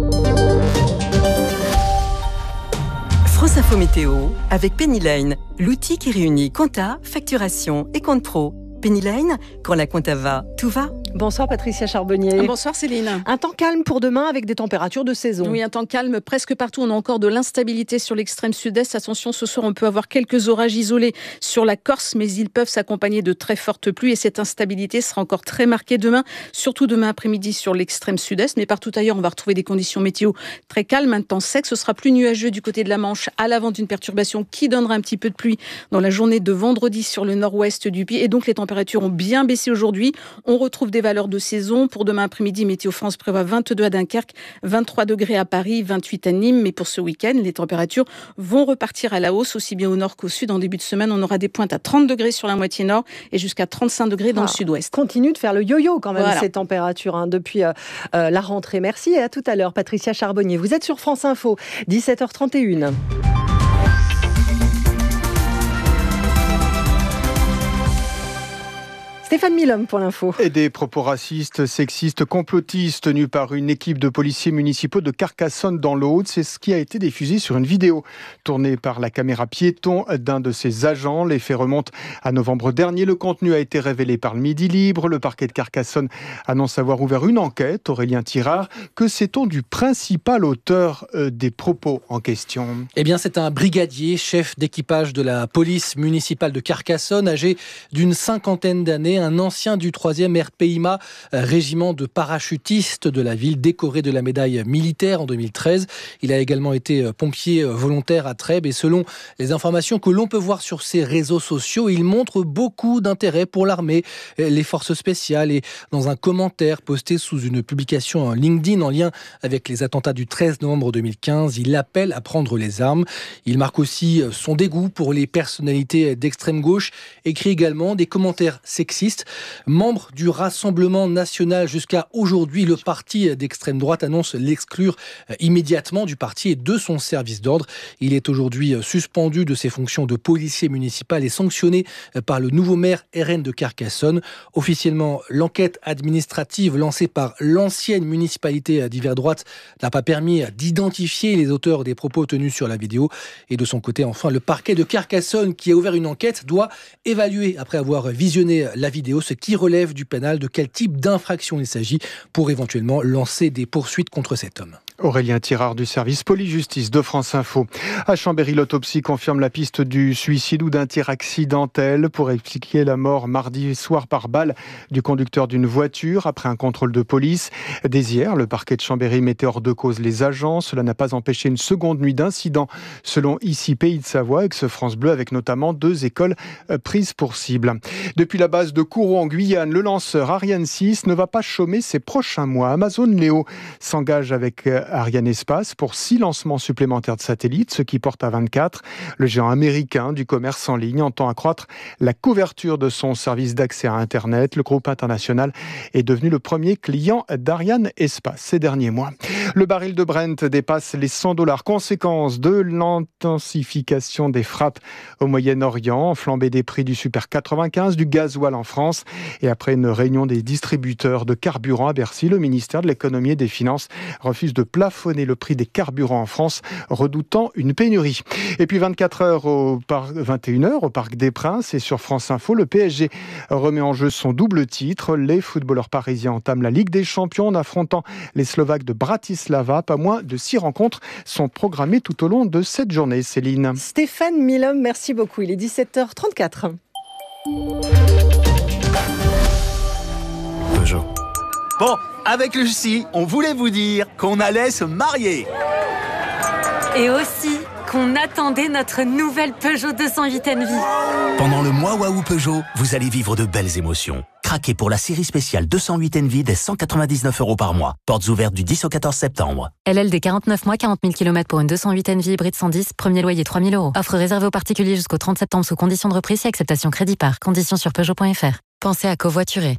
France Info Météo avec Pennyline, l'outil qui réunit compta, facturation et compte pro. Pennyline, quand la compta va, tout va. Bonsoir Patricia Charbonnier. Bonsoir Céline. Un temps calme pour demain avec des températures de saison. Oui, un temps calme presque partout. On a encore de l'instabilité sur l'extrême sud-est. Attention, ce soir, on peut avoir quelques orages isolés sur la Corse, mais ils peuvent s'accompagner de très fortes pluies et cette instabilité sera encore très marquée demain, surtout demain après-midi sur l'extrême sud-est. Mais partout ailleurs, on va retrouver des conditions météo très calmes, un temps sec. Ce sera plus nuageux du côté de la Manche à l'avant d'une perturbation qui donnera un petit peu de pluie dans la journée de vendredi sur le nord-ouest du pays. Et donc, les températures ont bien baissé aujourd'hui. On retrouve des valeurs de saison. Pour demain après-midi, Météo France prévoit vingt-deux à Dunkerque, vingt-trois degrés à Paris, vingt-huit à Nîmes. Mais pour ce week-end, les températures vont repartir à la hausse, aussi bien au nord qu'au sud. En début de semaine, on aura des pointes à trente degrés sur la moitié nord et jusqu'à trente-cinq degrés dans ah, le sud-ouest. Continue de faire le yo-yo quand même, voilà. Ces températures, hein, depuis euh, euh, la rentrée. Merci et à tout à l'heure. Patricia Charbonnier, vous êtes sur France Info, dix-sept heures trente et une. Stéphane Milhomme pour l'info. Et des propos racistes, sexistes, complotistes tenus par une équipe de policiers municipaux de Carcassonne dans l'Aude. C'est ce qui a été diffusé sur une vidéo tournée par la caméra piéton d'un de ses agents. Les faits remontent à novembre dernier. Le contenu a été révélé par le Midi Libre. Le parquet de Carcassonne annonce avoir ouvert une enquête. Aurélien Tirard, que sait-on du principal auteur des propos en question? Eh bien, c'est un brigadier, chef d'équipage de la police municipale de Carcassonne, âgé d'une cinquantaine d'années, un ancien du troisième R P I M A, régiment de parachutistes de la ville, décoré de la médaille militaire en deux mille treize. Il a également été pompier volontaire à Trèbes et selon les informations que l'on peut voir sur ses réseaux sociaux, il montre beaucoup d'intérêt pour l'armée, les forces spéciales et dans un commentaire posté sous une publication en LinkedIn en lien avec les attentats du treize novembre deux mille quinze, il appelle à prendre les armes. Il marque aussi son dégoût pour les personnalités d'extrême gauche, écrit également des commentaires sexistes. Membre du Rassemblement national jusqu'à aujourd'hui, le parti d'extrême droite annonce l'exclure immédiatement du parti et de son service d'ordre. Il est aujourd'hui suspendu de ses fonctions de policier municipal et sanctionné par le nouveau maire R N de Carcassonne. Officiellement, l'enquête administrative lancée par l'ancienne municipalité d'hiver droite n'a pas permis d'identifier les auteurs des propos tenus sur la vidéo. Et de son côté, enfin, le parquet de Carcassonne qui a ouvert une enquête doit évaluer, après avoir visionné la vidéo, ce qui relève du pénal, de quel type d'infraction il s'agit pour éventuellement lancer des poursuites contre cet homme. Aurélien Tirard du service police-justice de France Info. À Chambéry, l'autopsie confirme la piste du suicide ou d'un tir accidentel pour expliquer la mort mardi soir par balle du conducteur d'une voiture après un contrôle de police. Dès hier, le parquet de Chambéry mettait hors de cause les agents. Cela n'a pas empêché une seconde nuit d'incident selon ici Pays de Savoie, ex-France Bleu, avec notamment deux écoles prises pour cible. Depuis la base de Kourou en Guyane, le lanceur Ariane six ne va pas chômer ces prochains mois. Amazon Léo s'engage avec Ariane Espace pour six lancements supplémentaires de satellites, ce qui porte à vingt-quatre. Le géant américain du commerce en ligne entend accroître la couverture de son service d'accès à Internet. Le groupe international est devenu le premier client d'Ariane Espace ces derniers mois. Le baril de Brent dépasse les cent dollars, conséquence de l'intensification des frappes au Moyen-Orient, flambée des prix du super quatre-vingt-quinze, du gasoil en France. Et après une réunion des distributeurs de carburant à Bercy, le ministère de l'économie et des finances refuse de plafonner le prix des carburants en France, redoutant une pénurie. Et puis vingt-quatre heures au par... vingt et une heures au Parc des Princes et sur France Info, le P S G remet en jeu son double titre. Les footballeurs parisiens entament la Ligue des Champions en affrontant les Slovaques de Bratislava. Pas moins de six rencontres sont programmées tout au long de cette journée. Céline. Stéphane Milhomme, merci beaucoup. Il est dix-sept heures trente-quatre. Peugeot. Bon, avec Lucie, on voulait vous dire qu'on allait se marier. Et aussi qu'on attendait notre nouvelle Peugeot deux cent huit Envy. Pendant le mois Waouh Peugeot, vous allez vivre de belles émotions. Craquez pour la série spéciale deux cent huit Envy dès cent quatre-vingt-dix-neuf euros par mois. Portes ouvertes du dix au quatorze septembre. L L D quarante-neuf mois, quarante mille kilomètres pour une deux cent huit Envy hybride cent dix, premier loyer trois mille euros. Offre réservée aux particuliers jusqu'au trente septembre sous conditions de reprise et acceptation crédit par. Conditions sur Peugeot point F R. Pensez à covoiturer.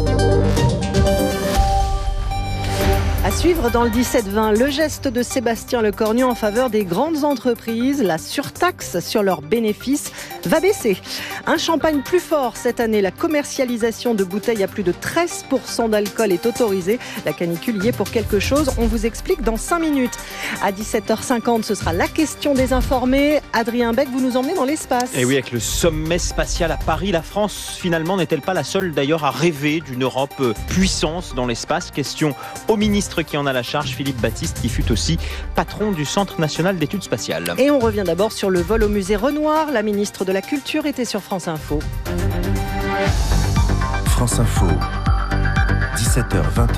À suivre dans le dix-sept vingt, le geste de Sébastien Lecornu en faveur des grandes entreprises. La surtaxe sur leurs bénéfices va baisser. Un champagne plus fort cette année. La commercialisation de bouteilles à plus de treize pour cent d'alcool est autorisée. La canicule y est pour quelque chose. On vous explique dans cinq minutes. À dix-sept heures cinquante, ce sera la question des informés. Adrien Beck, vous nous emmenez dans l'espace. Et oui, avec le sommet spatial à Paris, la France finalement n'est-elle pas la seule d'ailleurs à rêver d'une Europe puissance dans l'espace? Question au ministre qui en a la charge, Philippe Baptiste, qui fut aussi patron du Centre national d'études spatiales. Et on revient d'abord sur le vol au musée Renoir. La ministre de la Culture était sur France Info. France Info, dix-sept heures vingt.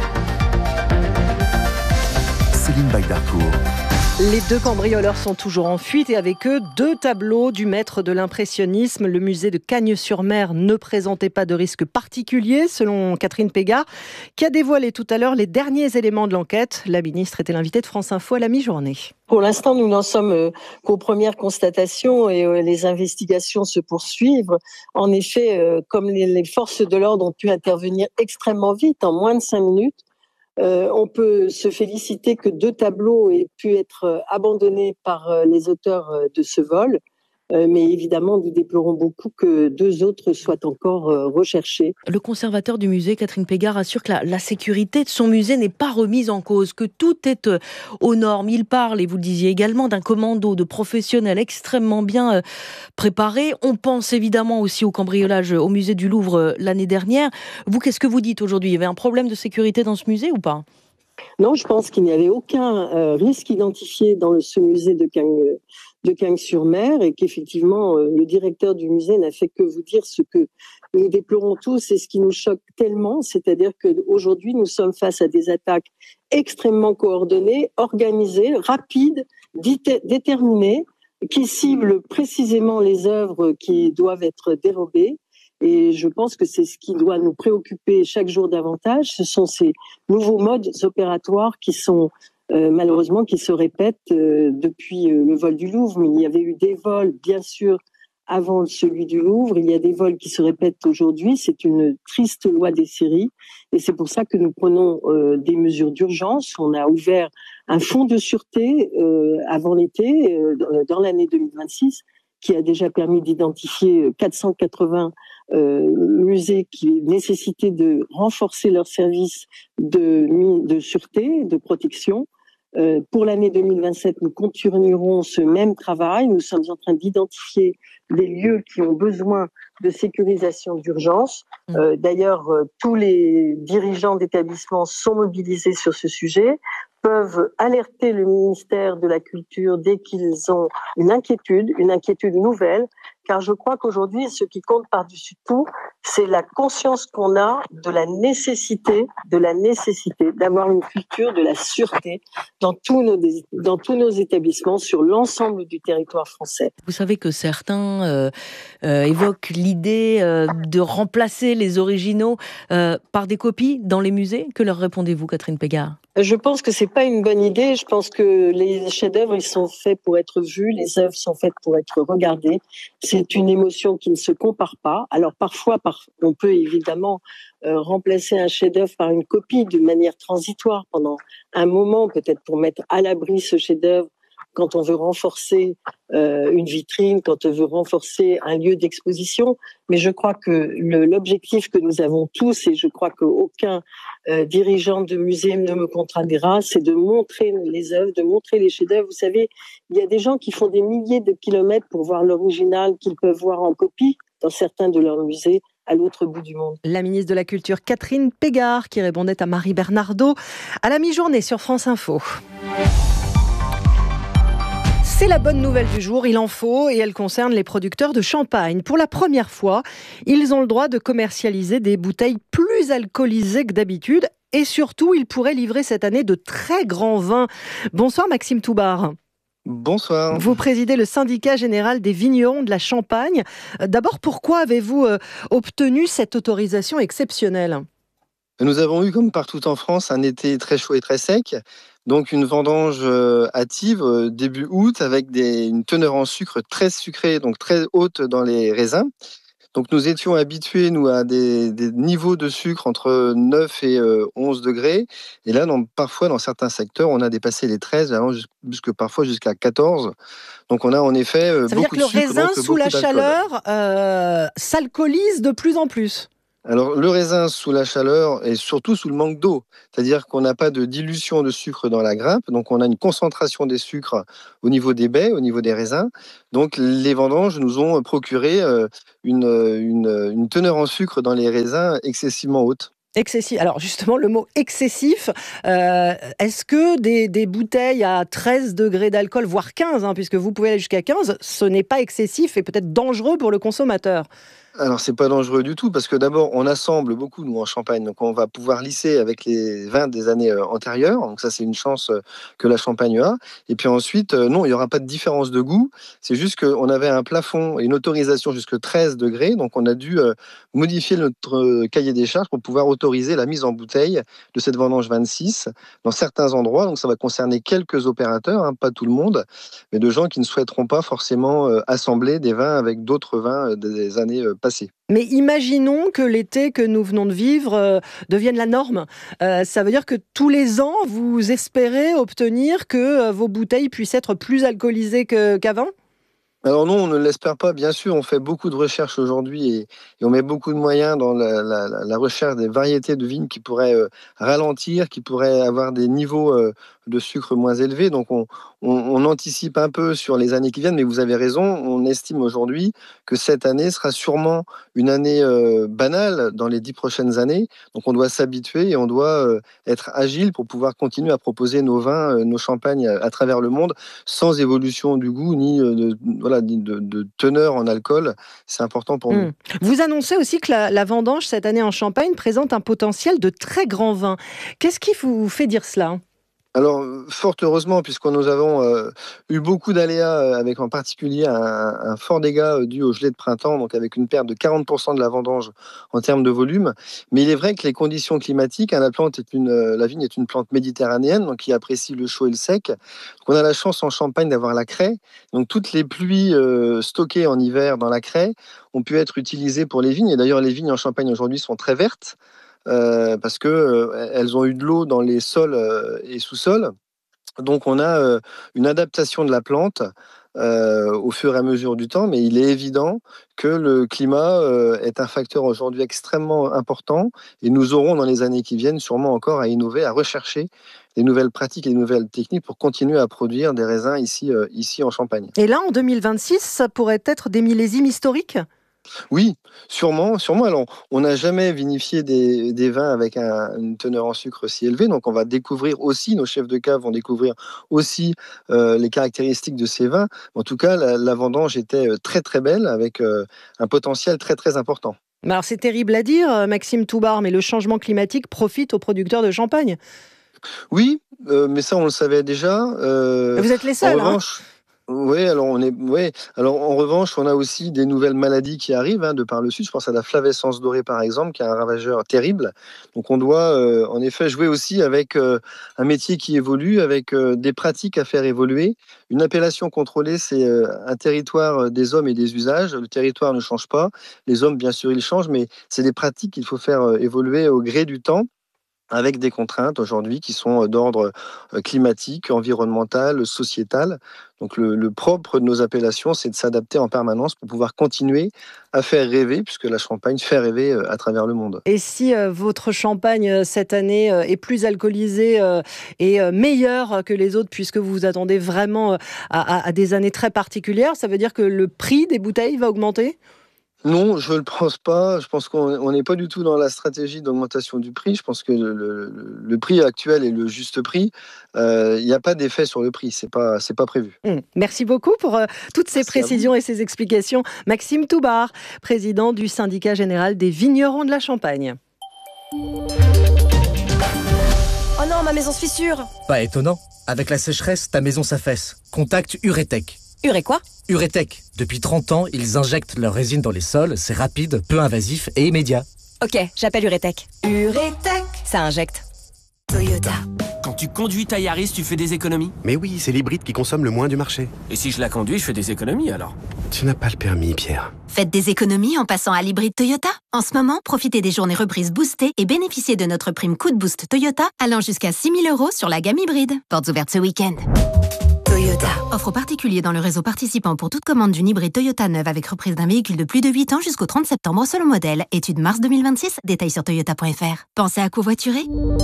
Céline Bagdarcourt. Les deux cambrioleurs sont toujours en fuite et avec eux, deux tableaux du maître de l'impressionnisme. Le musée de Cagnes-sur-Mer ne présentait pas de risque particulier, selon Catherine Pégard, qui a dévoilé tout à l'heure les derniers éléments de l'enquête. La ministre était l'invitée de France Info à la mi-journée. Pour l'instant, nous n'en sommes qu'aux premières constatations et les investigations se poursuivent. En effet, comme les forces de l'ordre ont pu intervenir extrêmement vite, en moins de cinq minutes, Euh, on peut se féliciter que deux tableaux aient pu être abandonnés par les auteurs de ce vol. Euh, mais évidemment, nous déplorons beaucoup que deux autres soient encore euh, recherchés. Le conservateur du musée, Catherine Pégard, assure que la, la sécurité de son musée n'est pas remise en cause, que tout est euh, aux normes. Il parle, et vous le disiez également, d'un commando de professionnels extrêmement bien euh, préparés. On pense évidemment aussi au cambriolage au musée du Louvre euh, l'année dernière. Vous, qu'est-ce que vous dites aujourd'hui ? Il y avait un problème de sécurité dans ce musée ou pas ? Non, je pense qu'il n'y avait aucun euh, risque identifié dans le, ce musée de Cagnes, de Cagnes-sur-Mer et qu'effectivement, euh, le directeur du musée n'a fait que vous dire ce que nous déplorons tous et ce qui nous choque tellement, c'est-à-dire qu'aujourd'hui, nous sommes face à des attaques extrêmement coordonnées, organisées, rapides, dité- déterminées, qui ciblent précisément les œuvres qui doivent être dérobées. Et je pense que c'est ce qui doit nous préoccuper chaque jour davantage. Ce sont ces nouveaux modes opératoires qui sont euh, malheureusement qui se répètent euh, depuis euh, le vol du Louvre. Mais il y avait eu des vols, bien sûr, avant celui du Louvre. Il y a des vols qui se répètent aujourd'hui. C'est une triste loi des séries. Et c'est pour ça que nous prenons euh, des mesures d'urgence. On a ouvert un fonds de sûreté euh, avant l'été, euh, dans l'année deux mille vingt-six, qui a déjà permis d'identifier quatre cent quatre-vingts Euh, musées qui nécessitaient de renforcer leurs services de, de sûreté, de protection. Euh, pour l'année deux mille vingt-sept, nous continuerons ce même travail. Nous sommes en train d'identifier des lieux qui ont besoin de sécurisation d'urgence. Euh, d'ailleurs, euh, tous les dirigeants d'établissements sont mobilisés sur ce sujet, peuvent alerter le ministère de la Culture dès qu'ils ont une inquiétude, une inquiétude nouvelle, car je crois qu'aujourd'hui, ce qui compte par-dessus tout, c'est la conscience qu'on a de la nécessité, de la nécessité d'avoir une culture de la sûreté dans tous nos, dans tous nos établissements sur l'ensemble du territoire français. Vous savez que certains euh, euh, évoquent l'idée euh, de remplacer les originaux euh, par des copies dans les musées. Que leur répondez-vous, Catherine Pégard ? Je pense que c'est pas une bonne idée. Je pense que les chefs-d'œuvre, ils sont faits pour être vus, les œuvres sont faites pour être regardées. C'est une émotion qui ne se compare pas. Alors parfois, par, on peut évidemment euh, remplacer un chef-d'œuvre par une copie de manière transitoire pendant un moment, peut-être pour mettre à l'abri ce chef-d'œuvre quand on veut renforcer euh, une vitrine, quand on veut renforcer un lieu d'exposition. Mais je crois que le, l'objectif que nous avons tous, et je crois qu'aucun euh, dirigeant de musée ne me contradira, c'est de montrer les œuvres, de montrer les chefs-d'œuvre. Vous savez, il y a des gens qui font des milliers de kilomètres pour voir l'original qu'ils peuvent voir en copie dans certains de leurs musées à l'autre bout du monde. La ministre de la Culture, Catherine Pégard, qui répondait à Marie Bernardaud à la mi-journée sur France Info. C'est la bonne nouvelle du jour, il en faut, et elle concerne les producteurs de champagne. Pour la première fois, ils ont le droit de commercialiser des bouteilles plus alcoolisées que d'habitude, et surtout, ils pourraient livrer cette année de très grands vins. Bonsoir Maxime Toubar. Bonsoir. Vous présidez le syndicat général des vignerons de la Champagne. D'abord, pourquoi avez-vous obtenu cette autorisation exceptionnelle ? Nous avons eu, comme partout en France, un été très chaud et très sec. Donc une vendange hâtive début août avec des, une teneur en sucre très sucrée, donc très haute dans les raisins. Donc nous étions habitués, nous, à des, des niveaux de sucre entre neuf et onze degrés. Et là, dans, parfois, dans certains secteurs, on a dépassé les treize, allant jusque, parfois jusqu'à quatorze. Donc on a en effet Ça veut beaucoup dire que le de sucre, raisin, donc, sous la d'alcool. chaleur, euh, s'alcoolise de plus en plus. Alors, le raisin sous la chaleur et surtout sous le manque d'eau. C'est-à-dire qu'on n'a pas de dilution de sucre dans la grappe. Donc, on a une concentration des sucres au niveau des baies, au niveau des raisins. Donc, les vendanges nous ont procuré une, une, une teneur en sucre dans les raisins excessivement haute. Excessif. Alors justement, le mot excessif, euh, est-ce que des, des bouteilles à treize degrés d'alcool, voire quinze, hein, puisque vous pouvez aller jusqu'à quinze, ce n'est pas excessif et peut-être dangereux pour le consommateur ? Alors, c'est pas dangereux du tout, parce que d'abord, on assemble beaucoup, nous, en Champagne. Donc, on va pouvoir lisser avec les vins des années euh, antérieures. Donc, ça, c'est une chance euh, que la Champagne a. Et puis ensuite, euh, non, il n'y aura pas de différence de goût. C'est juste qu'on avait un plafond et une autorisation jusqu'à treize degrés. Donc, on a dû euh, modifier notre euh, cahier des charges pour pouvoir autoriser la mise en bouteille de cette vendange vingt-six dans certains endroits. Donc, ça va concerner quelques opérateurs, hein, pas tout le monde, mais de gens qui ne souhaiteront pas forcément euh, assembler des vins avec d'autres vins euh, des années euh, passées. Mais imaginons que l'été que nous venons de vivre euh, devienne la norme. Euh, ça veut dire que tous les ans, vous espérez obtenir que euh, vos bouteilles puissent être plus alcoolisées que, qu'avant ? Alors non, on ne l'espère pas, bien sûr. On fait beaucoup de recherches aujourd'hui et, et on met beaucoup de moyens dans la, la, la recherche des variétés de vignes qui pourraient euh, ralentir, qui pourraient avoir des niveaux euh, de sucre moins élevés. Donc on, on, on anticipe un peu sur les années qui viennent, mais vous avez raison, on estime aujourd'hui que cette année sera sûrement une année euh, banale dans les dix prochaines années. Donc on doit s'habituer et on doit euh, être agile pour pouvoir continuer à proposer nos vins, euh, nos champagnes à, à travers le monde sans évolution du goût ni euh, de, voilà, de, de teneur en alcool. C'est important pour mmh. nous. Vous annoncez aussi que la, la vendange cette année en Champagne présente un potentiel de très grands vins. Qu'est-ce qui vous fait dire cela ? Alors, fort heureusement, puisque nous avons euh, eu beaucoup d'aléas, euh, avec en particulier un, un fort dégât euh, dû au gelée de printemps, donc avec une perte de quarante pour cent de la vendange en termes de volume. Mais il est vrai que les conditions climatiques, hein, la, plante est une, euh, la vigne est une plante méditerranéenne, donc qui apprécie le chaud et le sec. Donc, on a la chance en Champagne d'avoir la craie. Donc, toutes les pluies euh, stockées en hiver dans la craie ont pu être utilisées pour les vignes. Et d'ailleurs, les vignes en Champagne aujourd'hui sont très vertes. Euh, parce que euh, elles ont eu de l'eau dans les sols euh, et sous-sols. Donc on a euh, une adaptation de la plante euh, au fur et à mesure du temps, mais il est évident que le climat euh, est un facteur aujourd'hui extrêmement important et nous aurons dans les années qui viennent sûrement encore à innover, à rechercher des nouvelles pratiques et des nouvelles techniques pour continuer à produire des raisins ici, euh, ici en Champagne. Et là, en deux mille vingt-six, ça pourrait être des millésimes historiques ? Oui, sûrement, sûrement. Alors, on n'a jamais vinifié des, des vins avec un, une teneur en sucre si élevée, donc on va découvrir aussi, nos chefs de cave vont découvrir aussi euh, les caractéristiques de ces vins. En tout cas, la, la vendange était très très belle, avec euh, un potentiel très très important. Alors c'est terrible à dire, Maxime Toubar, mais le changement climatique profite aux producteurs de champagne. Oui, euh, mais ça on le savait déjà. Euh, Vous êtes les seuls, en revanche, hein Oui, alors on est, ouais. Alors en revanche, on a aussi des nouvelles maladies qui arrivent hein, de par le sud. Je pense à la flavescence dorée par exemple, qui est un ravageur terrible. Donc on doit euh, en effet jouer aussi avec euh, un métier qui évolue, avec euh, des pratiques à faire évoluer. Une appellation contrôlée, c'est euh, un territoire des hommes et des usages. Le territoire ne change pas. Les hommes, bien sûr, ils changent, mais c'est des pratiques qu'il faut faire euh, évoluer au gré du temps, avec des contraintes aujourd'hui qui sont d'ordre climatique, environnemental, sociétal. Donc le, le propre de nos appellations, c'est de s'adapter en permanence pour pouvoir continuer à faire rêver, puisque la Champagne fait rêver à travers le monde. Et si euh, votre Champagne euh, cette année euh, est plus alcoolisée euh, et euh, meilleure que les autres, puisque vous vous attendez vraiment euh, à, à des années très particulières, ça veut dire que le prix des bouteilles va augmenter ? Non, je ne le pense pas. Je pense qu'on n'est pas du tout dans la stratégie d'augmentation du prix. Je pense que le, le, le prix actuel est le juste prix. Il euh, n'y a pas d'effet sur le prix. Ce n'est pas, c'est pas prévu. Mmh. Merci beaucoup pour euh, toutes ces Merci précisions et ces explications. Maxime Toubar, président du syndicat général des vignerons de la Champagne. Oh non, ma maison se fissure. Pas étonnant. Avec la sécheresse, ta maison s'affaisse. Contacte Uretech. Uré quoi ? Uretech. Depuis trente ans, ils injectent leur résine dans les sols. C'est rapide, peu invasif et immédiat. Ok, j'appelle Uretech. Uretech, ça injecte. Toyota. Quand tu conduis ta Yaris, tu fais des économies ? Mais oui, c'est l'hybride qui consomme le moins du marché. Et si je la conduis, je fais des économies alors ? Tu n'as pas le permis, Pierre. Faites des économies en passant à l'hybride Toyota. En ce moment, profitez des journées reprises boostées et bénéficiez de notre prime coup de boost Toyota allant jusqu'à six mille euros sur la gamme hybride. Portes ouvertes ce week-end. Toyota. Offre aux particuliers dans le réseau participant pour toute commande d'une hybride Toyota neuve avec reprise d'un véhicule de plus de huit ans jusqu'au trente septembre selon modèle. Étude mars deux mille vingt-six. Détails sur toyota point f r. Pensez à covoiturer ?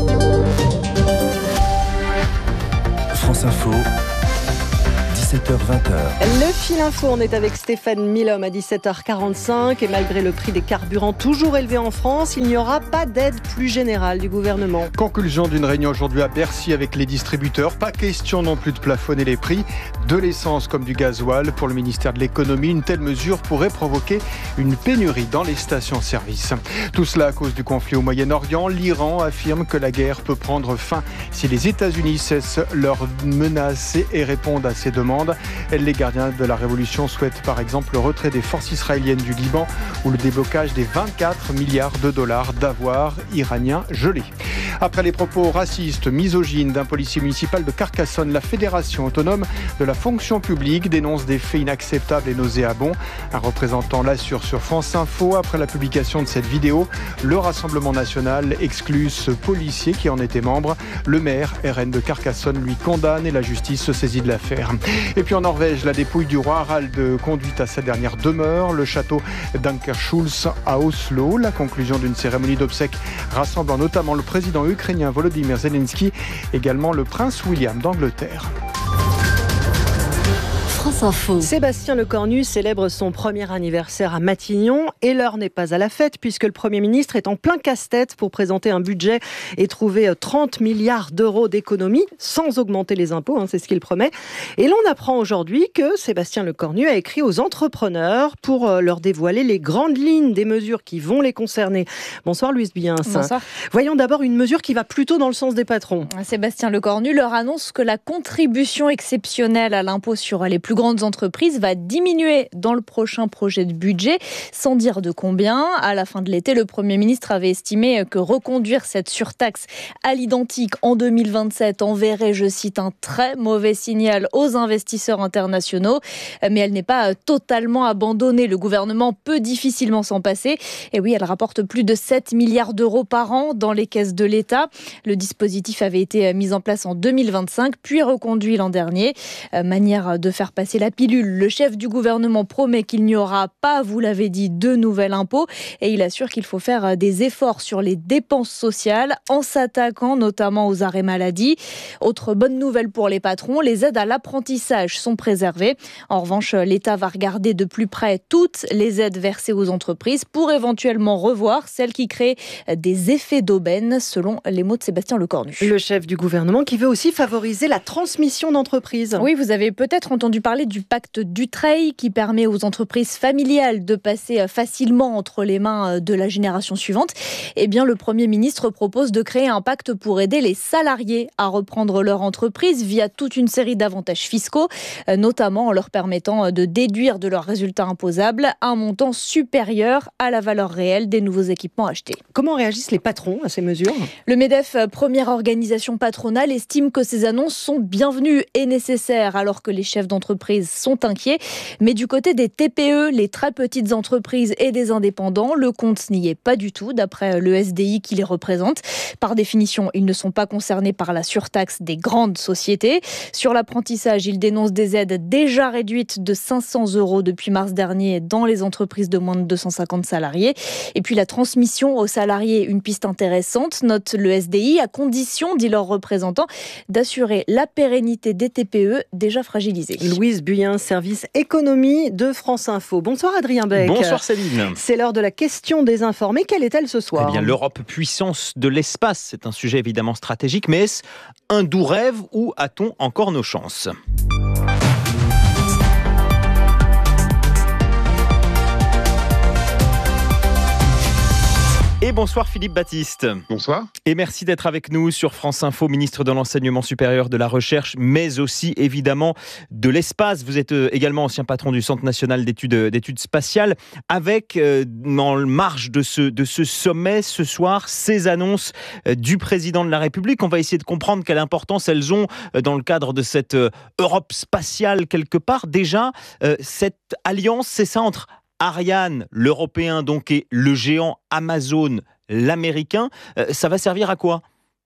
France Info, dix-sept heures vingt. Le fil info, on est avec Stéphane Milhomme à dix-sept heures quarante-cinq. Et malgré le prix des carburants toujours élevé en France, il n'y aura pas d'aide plus générale du gouvernement. Conclusion d'une réunion aujourd'hui à Bercy avec les distributeurs. Pas question non plus de plafonner les prix de l'essence comme du gasoil. Pour le ministère de l'économie, une telle mesure pourrait provoquer une pénurie dans les stations-service. Tout cela à cause du conflit au Moyen-Orient. L'Iran affirme que la guerre peut prendre fin si les États-Unis cessent leurs menaces et répondent à ces demandes. Les gardiens de la révolution souhaitent par exemple le retrait des forces israéliennes du Liban ou le déblocage des vingt-quatre milliards de dollars d'avoirs iraniens gelés. Après les propos racistes, misogynes d'un policier municipal de Carcassonne, la Fédération autonome de la fonction publique dénonce des faits inacceptables et nauséabonds. Un représentant l'assure sur France Info. Après la publication de cette vidéo, le Rassemblement national exclut ce policier qui en était membre. Le maire R N de Carcassonne lui condamne et la justice se saisit de l'affaire. Et puis en Norvège, la dépouille du roi Harald conduite à sa dernière demeure, le château d'Ankershus à Oslo. La conclusion d'une cérémonie d'obsèques rassemblant notamment le président ukrainien Volodymyr Zelensky, également le prince William d'Angleterre. France Info. Sébastien Lecornu célèbre son premier anniversaire à Matignon et l'heure n'est pas à la fête puisque le Premier ministre est en plein casse-tête pour présenter un budget et trouver trente milliards d'euros d'économies sans augmenter les impôts, hein, c'est ce qu'il promet. Et l'on apprend aujourd'hui que Sébastien Lecornu a écrit aux entrepreneurs pour leur dévoiler les grandes lignes des mesures qui vont les concerner. Bonsoir Louise Biens. Bonsoir. Voyons d'abord une mesure qui va plutôt dans le sens des patrons. Sébastien Lecornu leur annonce que la contribution exceptionnelle à l'impôt sur les plus grandes entreprises va diminuer dans le prochain projet de budget, sans dire de combien. À la fin de l'été, le Premier ministre avait estimé que reconduire cette surtaxe à l'identique en deux mille vingt-sept enverrait, je cite, un très mauvais signal aux investisseurs internationaux. Mais elle n'est pas totalement abandonnée. Le gouvernement peut difficilement s'en passer. Et oui, elle rapporte plus de sept milliards d'euros par an dans les caisses de l'État. Le dispositif avait été mis en place en deux mille vingt-cinq, puis reconduit l'an dernier. Manière de faire passer la pilule. Le chef du gouvernement promet qu'il n'y aura pas, vous l'avez dit, de nouvel impôt et il assure qu'il faut faire des efforts sur les dépenses sociales en s'attaquant notamment aux arrêts maladie. Autre bonne nouvelle pour les patrons, les aides à l'apprentissage sont préservées. En revanche, l'État va regarder de plus près toutes les aides versées aux entreprises pour éventuellement revoir celles qui créent des effets d'aubaine, selon les mots de Sébastien Lecornu. Le chef du gouvernement qui veut aussi favoriser la transmission d'entreprises. Oui, vous avez peut-être entendu parler parler du pacte Dutreil qui permet aux entreprises familiales de passer facilement entre les mains de la génération suivante. Eh bien, le Premier ministre propose de créer un pacte pour aider les salariés à reprendre leur entreprise via toute une série d'avantages fiscaux, notamment en leur permettant de déduire de leurs résultats imposables un montant supérieur à la valeur réelle des nouveaux équipements achetés. Comment réagissent les patrons à ces mesures ? Le MEDEF, première organisation patronale, estime que ces annonces sont bienvenues et nécessaires alors que les chefs d'entreprise sont inquiets. Mais du côté des T P E, les très petites entreprises et des indépendants, le compte n'y est pas du tout, d'après le S D I qui les représente. Par définition, ils ne sont pas concernés par la surtaxe des grandes sociétés. Sur l'apprentissage, ils dénoncent des aides déjà réduites de cinq cents euros depuis mars dernier dans les entreprises de moins de deux cent cinquante salariés. Et puis la transmission aux salariés, une piste intéressante, note le S D I, à condition, dit leur représentant, d'assurer la pérennité des T P E déjà fragilisés. Louise Buyen, service économie de France Info. Bonsoir Adrien Beck. Bonsoir Céline. C'est l'heure de la question des informés. Quelle est-elle ce soir ? Eh bien, l'Europe puissance de l'espace, c'est un sujet évidemment stratégique, mais est-ce un doux rêve ou a-t-on encore nos chances ? Et bonsoir Philippe Baptiste. Bonsoir. Et merci d'être avec nous sur France Info, ministre de l'Enseignement supérieur, de la Recherche, mais aussi évidemment de l'espace. Vous êtes également ancien patron du Centre national d'études, d'études spatiales. Avec, euh, en marge de ce, de ce sommet ce soir, ces annonces euh, du président de la République. On va essayer de comprendre quelle importance elles ont euh, dans le cadre de cette euh, Europe spatiale quelque part. Déjà, euh, cette alliance, c'est ça entre Ariane, l'européen donc, et le géant Amazon, l'américain, euh, ça va servir à quoi ?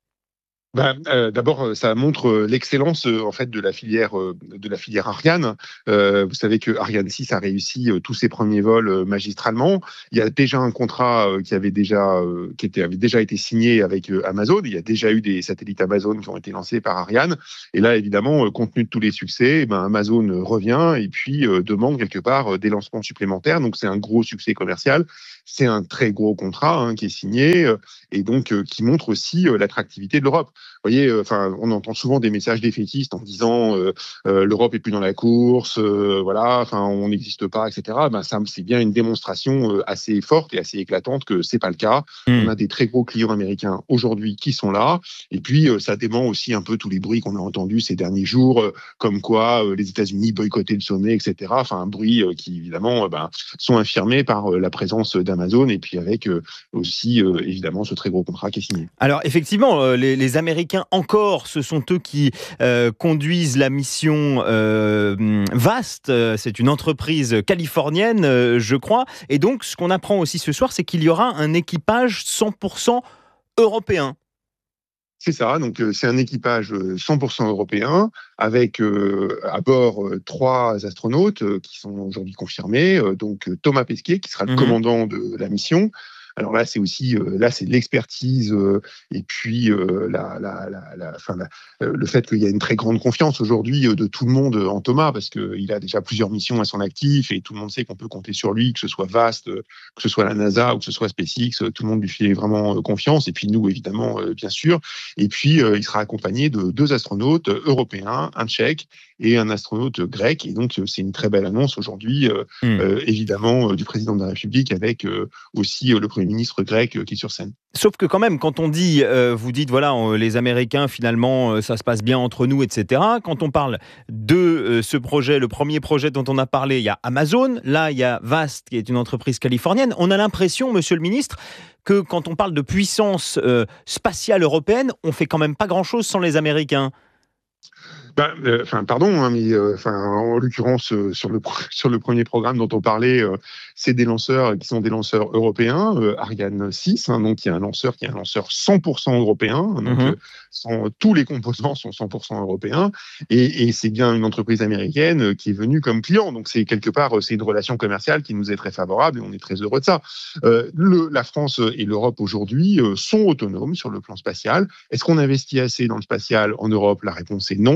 Ben, euh, d'abord, ça montre l'excellence euh, en fait de la filière euh, de la filière Ariane. Euh, vous savez que Ariane six a réussi euh, tous ses premiers vols euh, magistralement. Il y a déjà un contrat euh, qui avait déjà euh, qui était, avait déjà été signé avec euh, Amazon. Il y a déjà eu des satellites Amazon qui ont été lancés par Ariane. Et là, évidemment, euh, compte tenu de tous les succès, eh ben, Amazon euh, revient et puis euh, demande quelque part euh, des lancements supplémentaires. Donc, c'est un gros succès commercial. C'est un très gros contrat hein, qui est signé euh, et donc euh, qui montre aussi euh, l'attractivité de l'Europe. Vous voyez, enfin, euh, on entend souvent des messages défaitistes en disant euh, euh, l'Europe est plus dans la course, euh, voilà, enfin, on n'existe pas, et cetera. Ben, ça, c'est bien une démonstration euh, assez forte et assez éclatante que c'est pas le cas. Mmh. On a des très gros clients américains aujourd'hui qui sont là, et puis euh, ça dément aussi un peu tous les bruits qu'on a entendus ces derniers jours, euh, comme quoi euh, les États-Unis boycottaient le sommet, et cetera. Enfin, un bruit euh, qui évidemment euh, ben, sont infirmés par euh, la présence d'un Amazon et puis avec euh, aussi euh, évidemment ce très gros contrat qui est signé. Alors effectivement, euh, les, les Américains encore, ce sont eux qui euh, conduisent la mission euh, VAST. C'est une entreprise californienne, euh, je crois. Et donc, ce qu'on apprend aussi ce soir, c'est qu'il y aura un équipage cent pour cent européen. C'est ça, donc euh, c'est un équipage cent pour cent européen avec euh, à bord euh, trois astronautes euh, qui sont aujourd'hui confirmés. Euh, donc euh, Thomas Pesquet qui sera le mmh. commandant de la mission. Alors là, c'est aussi euh, là, c'est l'expertise euh, et puis euh, la, la, la, la, enfin, la, euh, le fait qu'il y a une très grande confiance aujourd'hui euh, de tout le monde en Thomas parce que il a déjà plusieurs missions à son actif et tout le monde sait qu'on peut compter sur lui, que ce soit VAST, euh, que ce soit la NASA ou que ce soit SpaceX, euh, tout le monde lui fait vraiment euh, confiance et puis nous évidemment euh, bien sûr. Et puis euh, il sera accompagné de deux astronautes européens, un Tchèque et un astronaute grec. Et donc euh, c'est une très belle annonce aujourd'hui, euh, mmh. euh, évidemment euh, du président de la République avec euh, aussi euh, le Premier ministre grec qui est sur scène. Sauf que quand même, quand on dit, euh, vous dites, voilà, on, les Américains, finalement, euh, ça se passe bien entre nous, et cetera. Quand on parle de euh, ce projet, le premier projet dont on a parlé, il y a Amazon, là, il y a VAST, qui est une entreprise californienne. On a l'impression, monsieur le ministre, que quand on parle de puissance euh, spatiale européenne, on fait quand même pas grand-chose sans les Américains. Ben, euh, enfin, pardon, hein, mais euh, enfin, en l'occurrence euh, sur le sur le premier programme dont on parlait, euh, c'est des lanceurs qui sont des lanceurs européens, euh, Ariane six, hein, donc il y a un lanceur qui est un lanceur cent pour cent européen, donc mm-hmm. euh, sans, tous les composants sont cent pour cent européens, et, et c'est bien une entreprise américaine euh, qui est venue comme client, donc c'est quelque part euh, c'est une relation commerciale qui nous est très favorable et on est très heureux de ça. Euh, le, la France et l'Europe aujourd'hui euh, sont autonomes sur le plan spatial. Est-ce qu'on investit assez dans le spatial en Europe ? La réponse est non.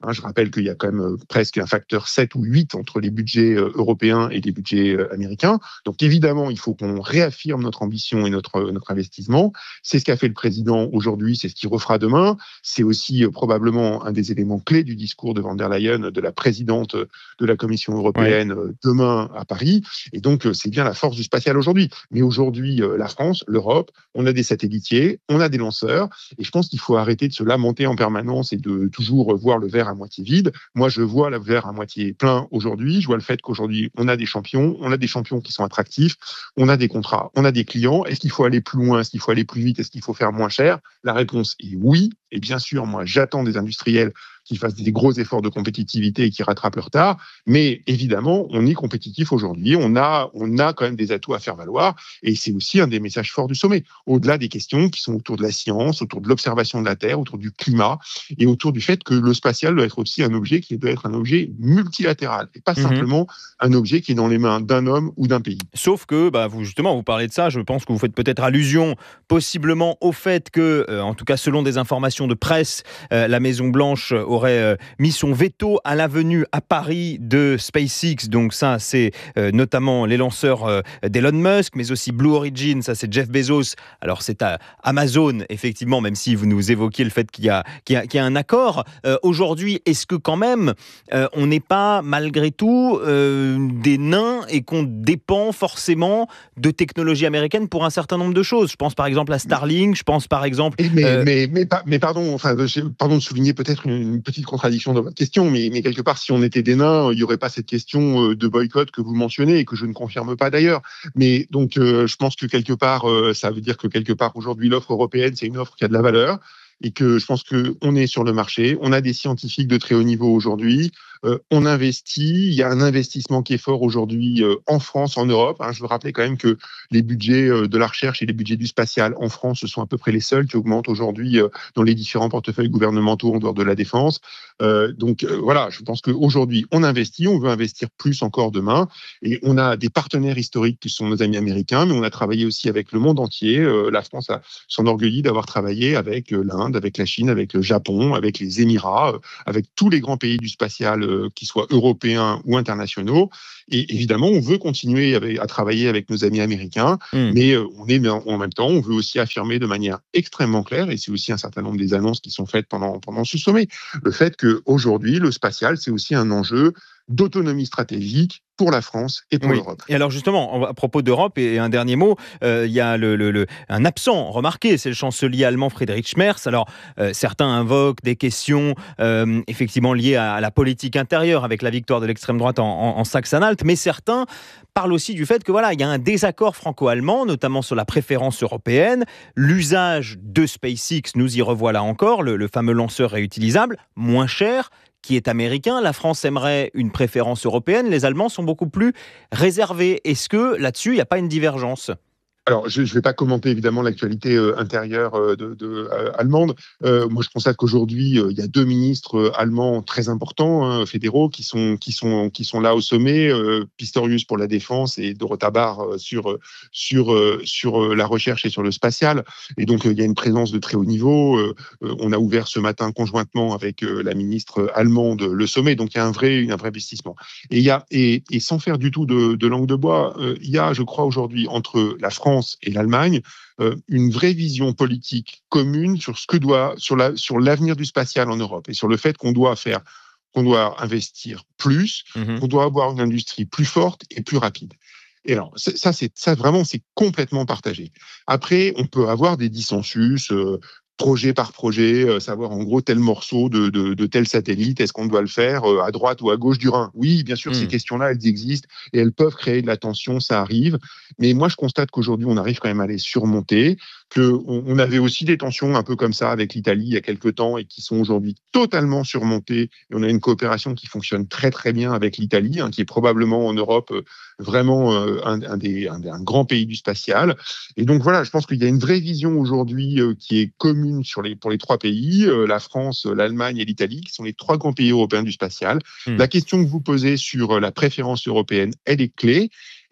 Hein, je rappelle qu'il y a quand même euh, presque un facteur sept ou huit entre les budgets euh, européens et les budgets euh, américains. Donc évidemment, il faut qu'on réaffirme notre ambition et notre, euh, notre investissement. C'est ce qu'a fait le président aujourd'hui, c'est ce qu'il refera demain. C'est aussi euh, probablement un des éléments clés du discours de Von der Leyen, de la présidente de la Commission européenne, ouais. euh, demain à Paris. Et donc, euh, c'est bien la force du spatial aujourd'hui. Mais aujourd'hui, euh, la France, l'Europe, on a des satellitiers, on a des lanceurs. Et je pense qu'il faut arrêter de se lamenter en permanence et de toujours voir le verre à moitié vide. Moi, je vois le verre à moitié plein aujourd'hui. Je vois le fait qu'aujourd'hui, on a des champions, on a des champions qui sont attractifs, on a des contrats, on a des clients. Est-ce qu'il faut aller plus loin? Est-ce qu'il faut aller plus vite? Est-ce qu'il faut faire moins cher? La réponse est oui. Et bien sûr, moi, j'attends des industriels qui fassent des gros efforts de compétitivité et qui rattrapent le retard. Mais évidemment, on est compétitif aujourd'hui. On a, on a quand même des atouts à faire valoir. Et c'est aussi un des messages forts du sommet. Au-delà des questions qui sont autour de la science, autour de l'observation de la Terre, autour du climat et autour du fait que le spatial doit être aussi un objet qui doit être un objet multilatéral et pas mmh. simplement un objet qui est dans les mains d'un homme ou d'un pays. Sauf que, bah, vous, justement, vous parlez de ça. Je pense que vous faites peut-être allusion possiblement au fait que, euh, en tout cas selon des informations de presse, euh, la Maison-Blanche aurait euh, mis son veto à la venue à Paris de SpaceX. Donc ça, c'est euh, notamment les lanceurs euh, d'Elon Musk, mais aussi Blue Origin, ça c'est Jeff Bezos. Alors c'est à Amazon, effectivement, même si vous nous évoquiez le fait qu'il y a, qu'il y a, qu'il y a un accord. Euh, aujourd'hui, est-ce que quand même, euh, on n'est pas, malgré tout, euh, des nains et qu'on dépend forcément de technologies américaines pour un certain nombre de choses? Je pense par exemple à Starlink, je pense par exemple... Mais, euh... mais, mais, mais, mais pardon, enfin, pardon de souligner peut-être une, une petite contradiction dans votre question, mais, mais quelque part, si on était des nains, il n'y aurait pas cette question de boycott que vous mentionnez et que je ne confirme pas d'ailleurs. Mais donc, euh, je pense que quelque part, euh, ça veut dire que quelque part, aujourd'hui, l'offre européenne, c'est une offre qui a de la valeur et que je pense qu'on est sur le marché, on a des scientifiques de très haut niveau aujourd'hui, euh, on investit, il y a un investissement qui est fort aujourd'hui euh, en France, en Europe. Hein. Je veux rappeler quand même que les budgets euh, de la recherche et les budgets du spatial en France, ce sont à peu près les seuls qui augmentent aujourd'hui euh, dans les différents portefeuilles gouvernementaux en dehors de la défense. Euh, donc euh, voilà, je pense qu'aujourd'hui, on investit, on veut investir plus encore demain, et on a des partenaires historiques qui sont nos amis américains, mais on a travaillé aussi avec le monde entier. Euh, la France a s'enorgueillit d'avoir travaillé avec euh, l'Inde, avec la Chine, avec le Japon, avec les Émirats, euh, avec tous les grands pays du spatial, euh, qu'ils soient européens ou internationaux. Et évidemment, on veut continuer avec, à travailler avec nos amis américains, mmh. mais euh, on est en même temps, on veut aussi affirmer de manière extrêmement claire, et c'est aussi un certain nombre des annonces qui sont faites pendant, pendant ce sommet, le fait qu'aujourd'hui, le spatial, c'est aussi un enjeu d'autonomie stratégique pour la France et pour oui. l'Europe. Et alors justement, à propos d'Europe, et un dernier mot, euh, il y a le, le, le, un absent remarqué, c'est le chancelier allemand Friedrich Merz. Alors euh, certains invoquent des questions euh, effectivement liées à, à la politique intérieure avec la victoire de l'extrême droite en, en, en Saxe-Anhalt, mais certains parlent aussi du fait que voilà, il y a un désaccord franco-allemand, notamment sur la préférence européenne, l'usage de SpaceX, nous y revoilà encore, le, le fameux lanceur réutilisable, moins cher, qui est américain. La France aimerait une préférence européenne. Les Allemands sont beaucoup plus réservés. Est-ce que là-dessus, il n'y a pas une divergence ? Alors, je ne vais pas commenter évidemment l'actualité euh, intérieure euh, de, de, euh, allemande. Euh, moi, je constate qu'aujourd'hui, euh, il y a deux ministres euh, allemands très importants, hein, fédéraux, qui sont qui sont qui sont là au sommet. Euh, Pistorius pour la défense et Dorota Bar euh, sur sur euh, sur euh, la recherche et sur le spatial. Et donc, euh, il y a une présence de très haut niveau. Euh, euh, on a ouvert ce matin conjointement avec euh, la ministre allemande le sommet. Donc, il y a un vrai un vrai investissement. Et il y a et, et sans faire du tout de, de langue de bois, euh, il y a, je crois aujourd'hui, entre la France et l'Allemagne, euh, une vraie vision politique commune sur ce que doit, sur la, sur l'avenir du spatial en Europe et sur le fait qu'on doit faire, qu'on doit investir plus, mmh. qu'on doit avoir une industrie plus forte et plus rapide. Et alors, ça, c'est, ça vraiment, c'est complètement partagé. Après, on peut avoir des dissensus, euh, projet par projet, euh, savoir en gros tel morceau de, de, de tel satellite, est-ce qu'on doit le faire euh, à droite ou à gauche du Rhin? Oui, bien sûr, mmh. ces questions-là, elles existent et elles peuvent créer de la tension, ça arrive. Mais moi, je constate qu'aujourd'hui, on arrive quand même à les surmonter, qu'on on avait aussi des tensions un peu comme ça avec l'Italie il y a quelques temps et qui sont aujourd'hui totalement surmontées. Et on a une coopération qui fonctionne très très bien avec l'Italie, hein, qui est probablement en Europe euh, vraiment euh, un, un, des, un, un grand pays du spatial. Et donc voilà, je pense qu'il y a une vraie vision aujourd'hui euh, qui est commune sur les, pour les trois pays, euh, la France, l'Allemagne et l'Italie, qui sont les trois grands pays européens du spatial. Mmh. La question que vous posez sur la préférence européenne, elle est clé.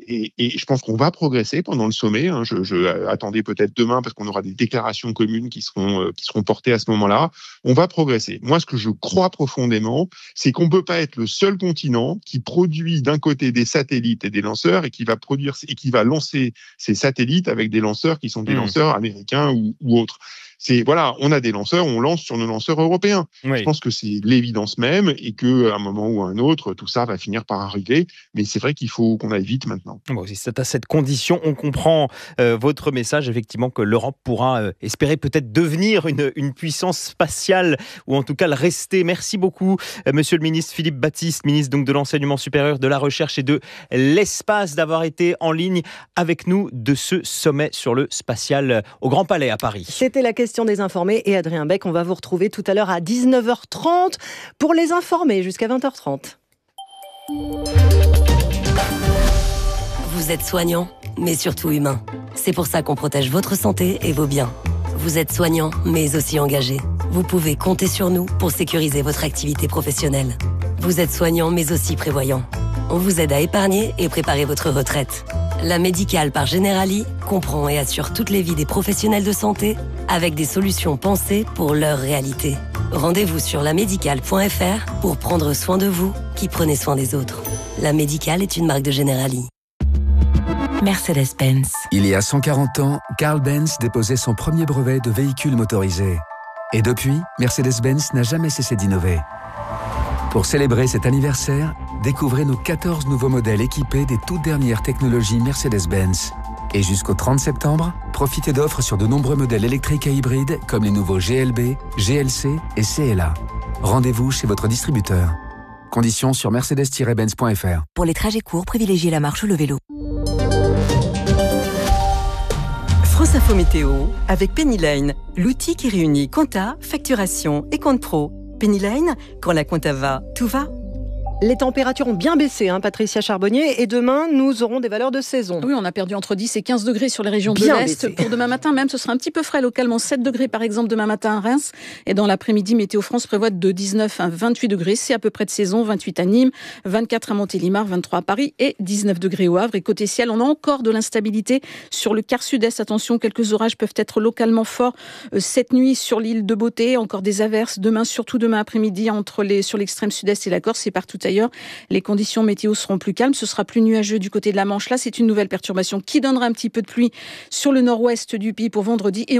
Et, et je pense qu'on va progresser pendant le sommet. Hein. Je, je attendais peut-être demain parce qu'on aura des déclarations communes qui seront, euh, qui seront portées à ce moment-là. On va progresser. Moi, ce que je crois profondément, c'est qu'on ne peut pas être le seul continent qui produit d'un côté des satellites et des lanceurs et qui va produire et qui va lancer ces satellites avec des lanceurs qui sont des mmh. lanceurs américains ou, ou autres. C'est, voilà, on a des lanceurs, on lance sur nos lanceurs européens. Oui. Je pense que c'est l'évidence même et qu'à un moment ou à un autre, tout ça va finir par arriver. Mais c'est vrai qu'il faut qu'on aille vite maintenant. Bon, si c'est à cette condition, on comprend euh, votre message, effectivement, que l'Europe pourra euh, espérer peut-être devenir une, une puissance spatiale ou en tout cas le rester. Merci beaucoup, euh, monsieur le ministre Philippe Baptiste, ministre donc de l'Enseignement supérieur, de la Recherche et de l'Espace, d'avoir été en ligne avec nous de ce sommet sur le spatial au Grand Palais à Paris. C'était la question des informés et Adrien Beck, on va vous retrouver tout à l'heure à dix-neuf heures trente pour les informer jusqu'à vingt heures trente. Vous êtes soignant, mais surtout humain. C'est pour ça qu'on protège votre santé et vos biens. Vous êtes soignant, mais aussi engagé. Vous pouvez compter sur nous pour sécuriser votre activité professionnelle. Vous êtes soignant, mais aussi prévoyant. On vous aide à épargner et préparer votre retraite. La Médicale par Generali comprend et assure toutes les vies des professionnels de santé avec des solutions pensées pour leur réalité. Rendez-vous sur la médicale point f r pour prendre soin de vous qui prenez soin des autres. La Médicale est une marque de Generali. Mercedes-Benz. Il y a cent quarante ans, Carl Benz déposait son premier brevet de véhicule motorisé. Et depuis, Mercedes-Benz n'a jamais cessé d'innover. Pour célébrer cet anniversaire, découvrez nos quatorze nouveaux modèles équipés des toutes dernières technologies Mercedes-Benz. Et jusqu'au trente septembre, profitez d'offres sur de nombreux modèles électriques et hybrides comme les nouveaux G L B, G L C et C L A. Rendez-vous chez votre distributeur. Conditions sur mercedes tiret benz point f r. Pour les trajets courts, privilégiez la marche ou le vélo. France Info Météo avec Pennyline, l'outil qui réunit compta, facturation et compte pro. Pennyline, quand la compta va, tout va. Les températures ont bien baissé, hein, Patricia Charbonnier, et demain, nous aurons des valeurs de saison. Oui, on a perdu entre dix et quinze degrés sur les régions bien de l'Est. Baissé. Pour demain matin, même, ce sera un petit peu frais localement, sept degrés par exemple demain matin à Reims. Et dans l'après-midi, Météo France prévoit de dix-neuf à vingt-huit degrés. C'est à peu près de saison, vingt-huit à Nîmes, vingt-quatre à Montélimar, vingt-trois à Paris et dix-neuf degrés au Havre. Et côté ciel, on a encore de l'instabilité sur le quart sud-est. Attention, quelques orages peuvent être localement forts cette nuit sur l'île de Beauté. Encore des averses demain, surtout demain après-midi entre les, sur l'extrême sud-est et la Corse et partout ailleurs. Les conditions météo seront plus calmes, ce sera plus nuageux du côté de la Manche. Là, c'est une nouvelle perturbation qui donnera un petit peu de pluie sur le nord-ouest du pays pour vendredi. Et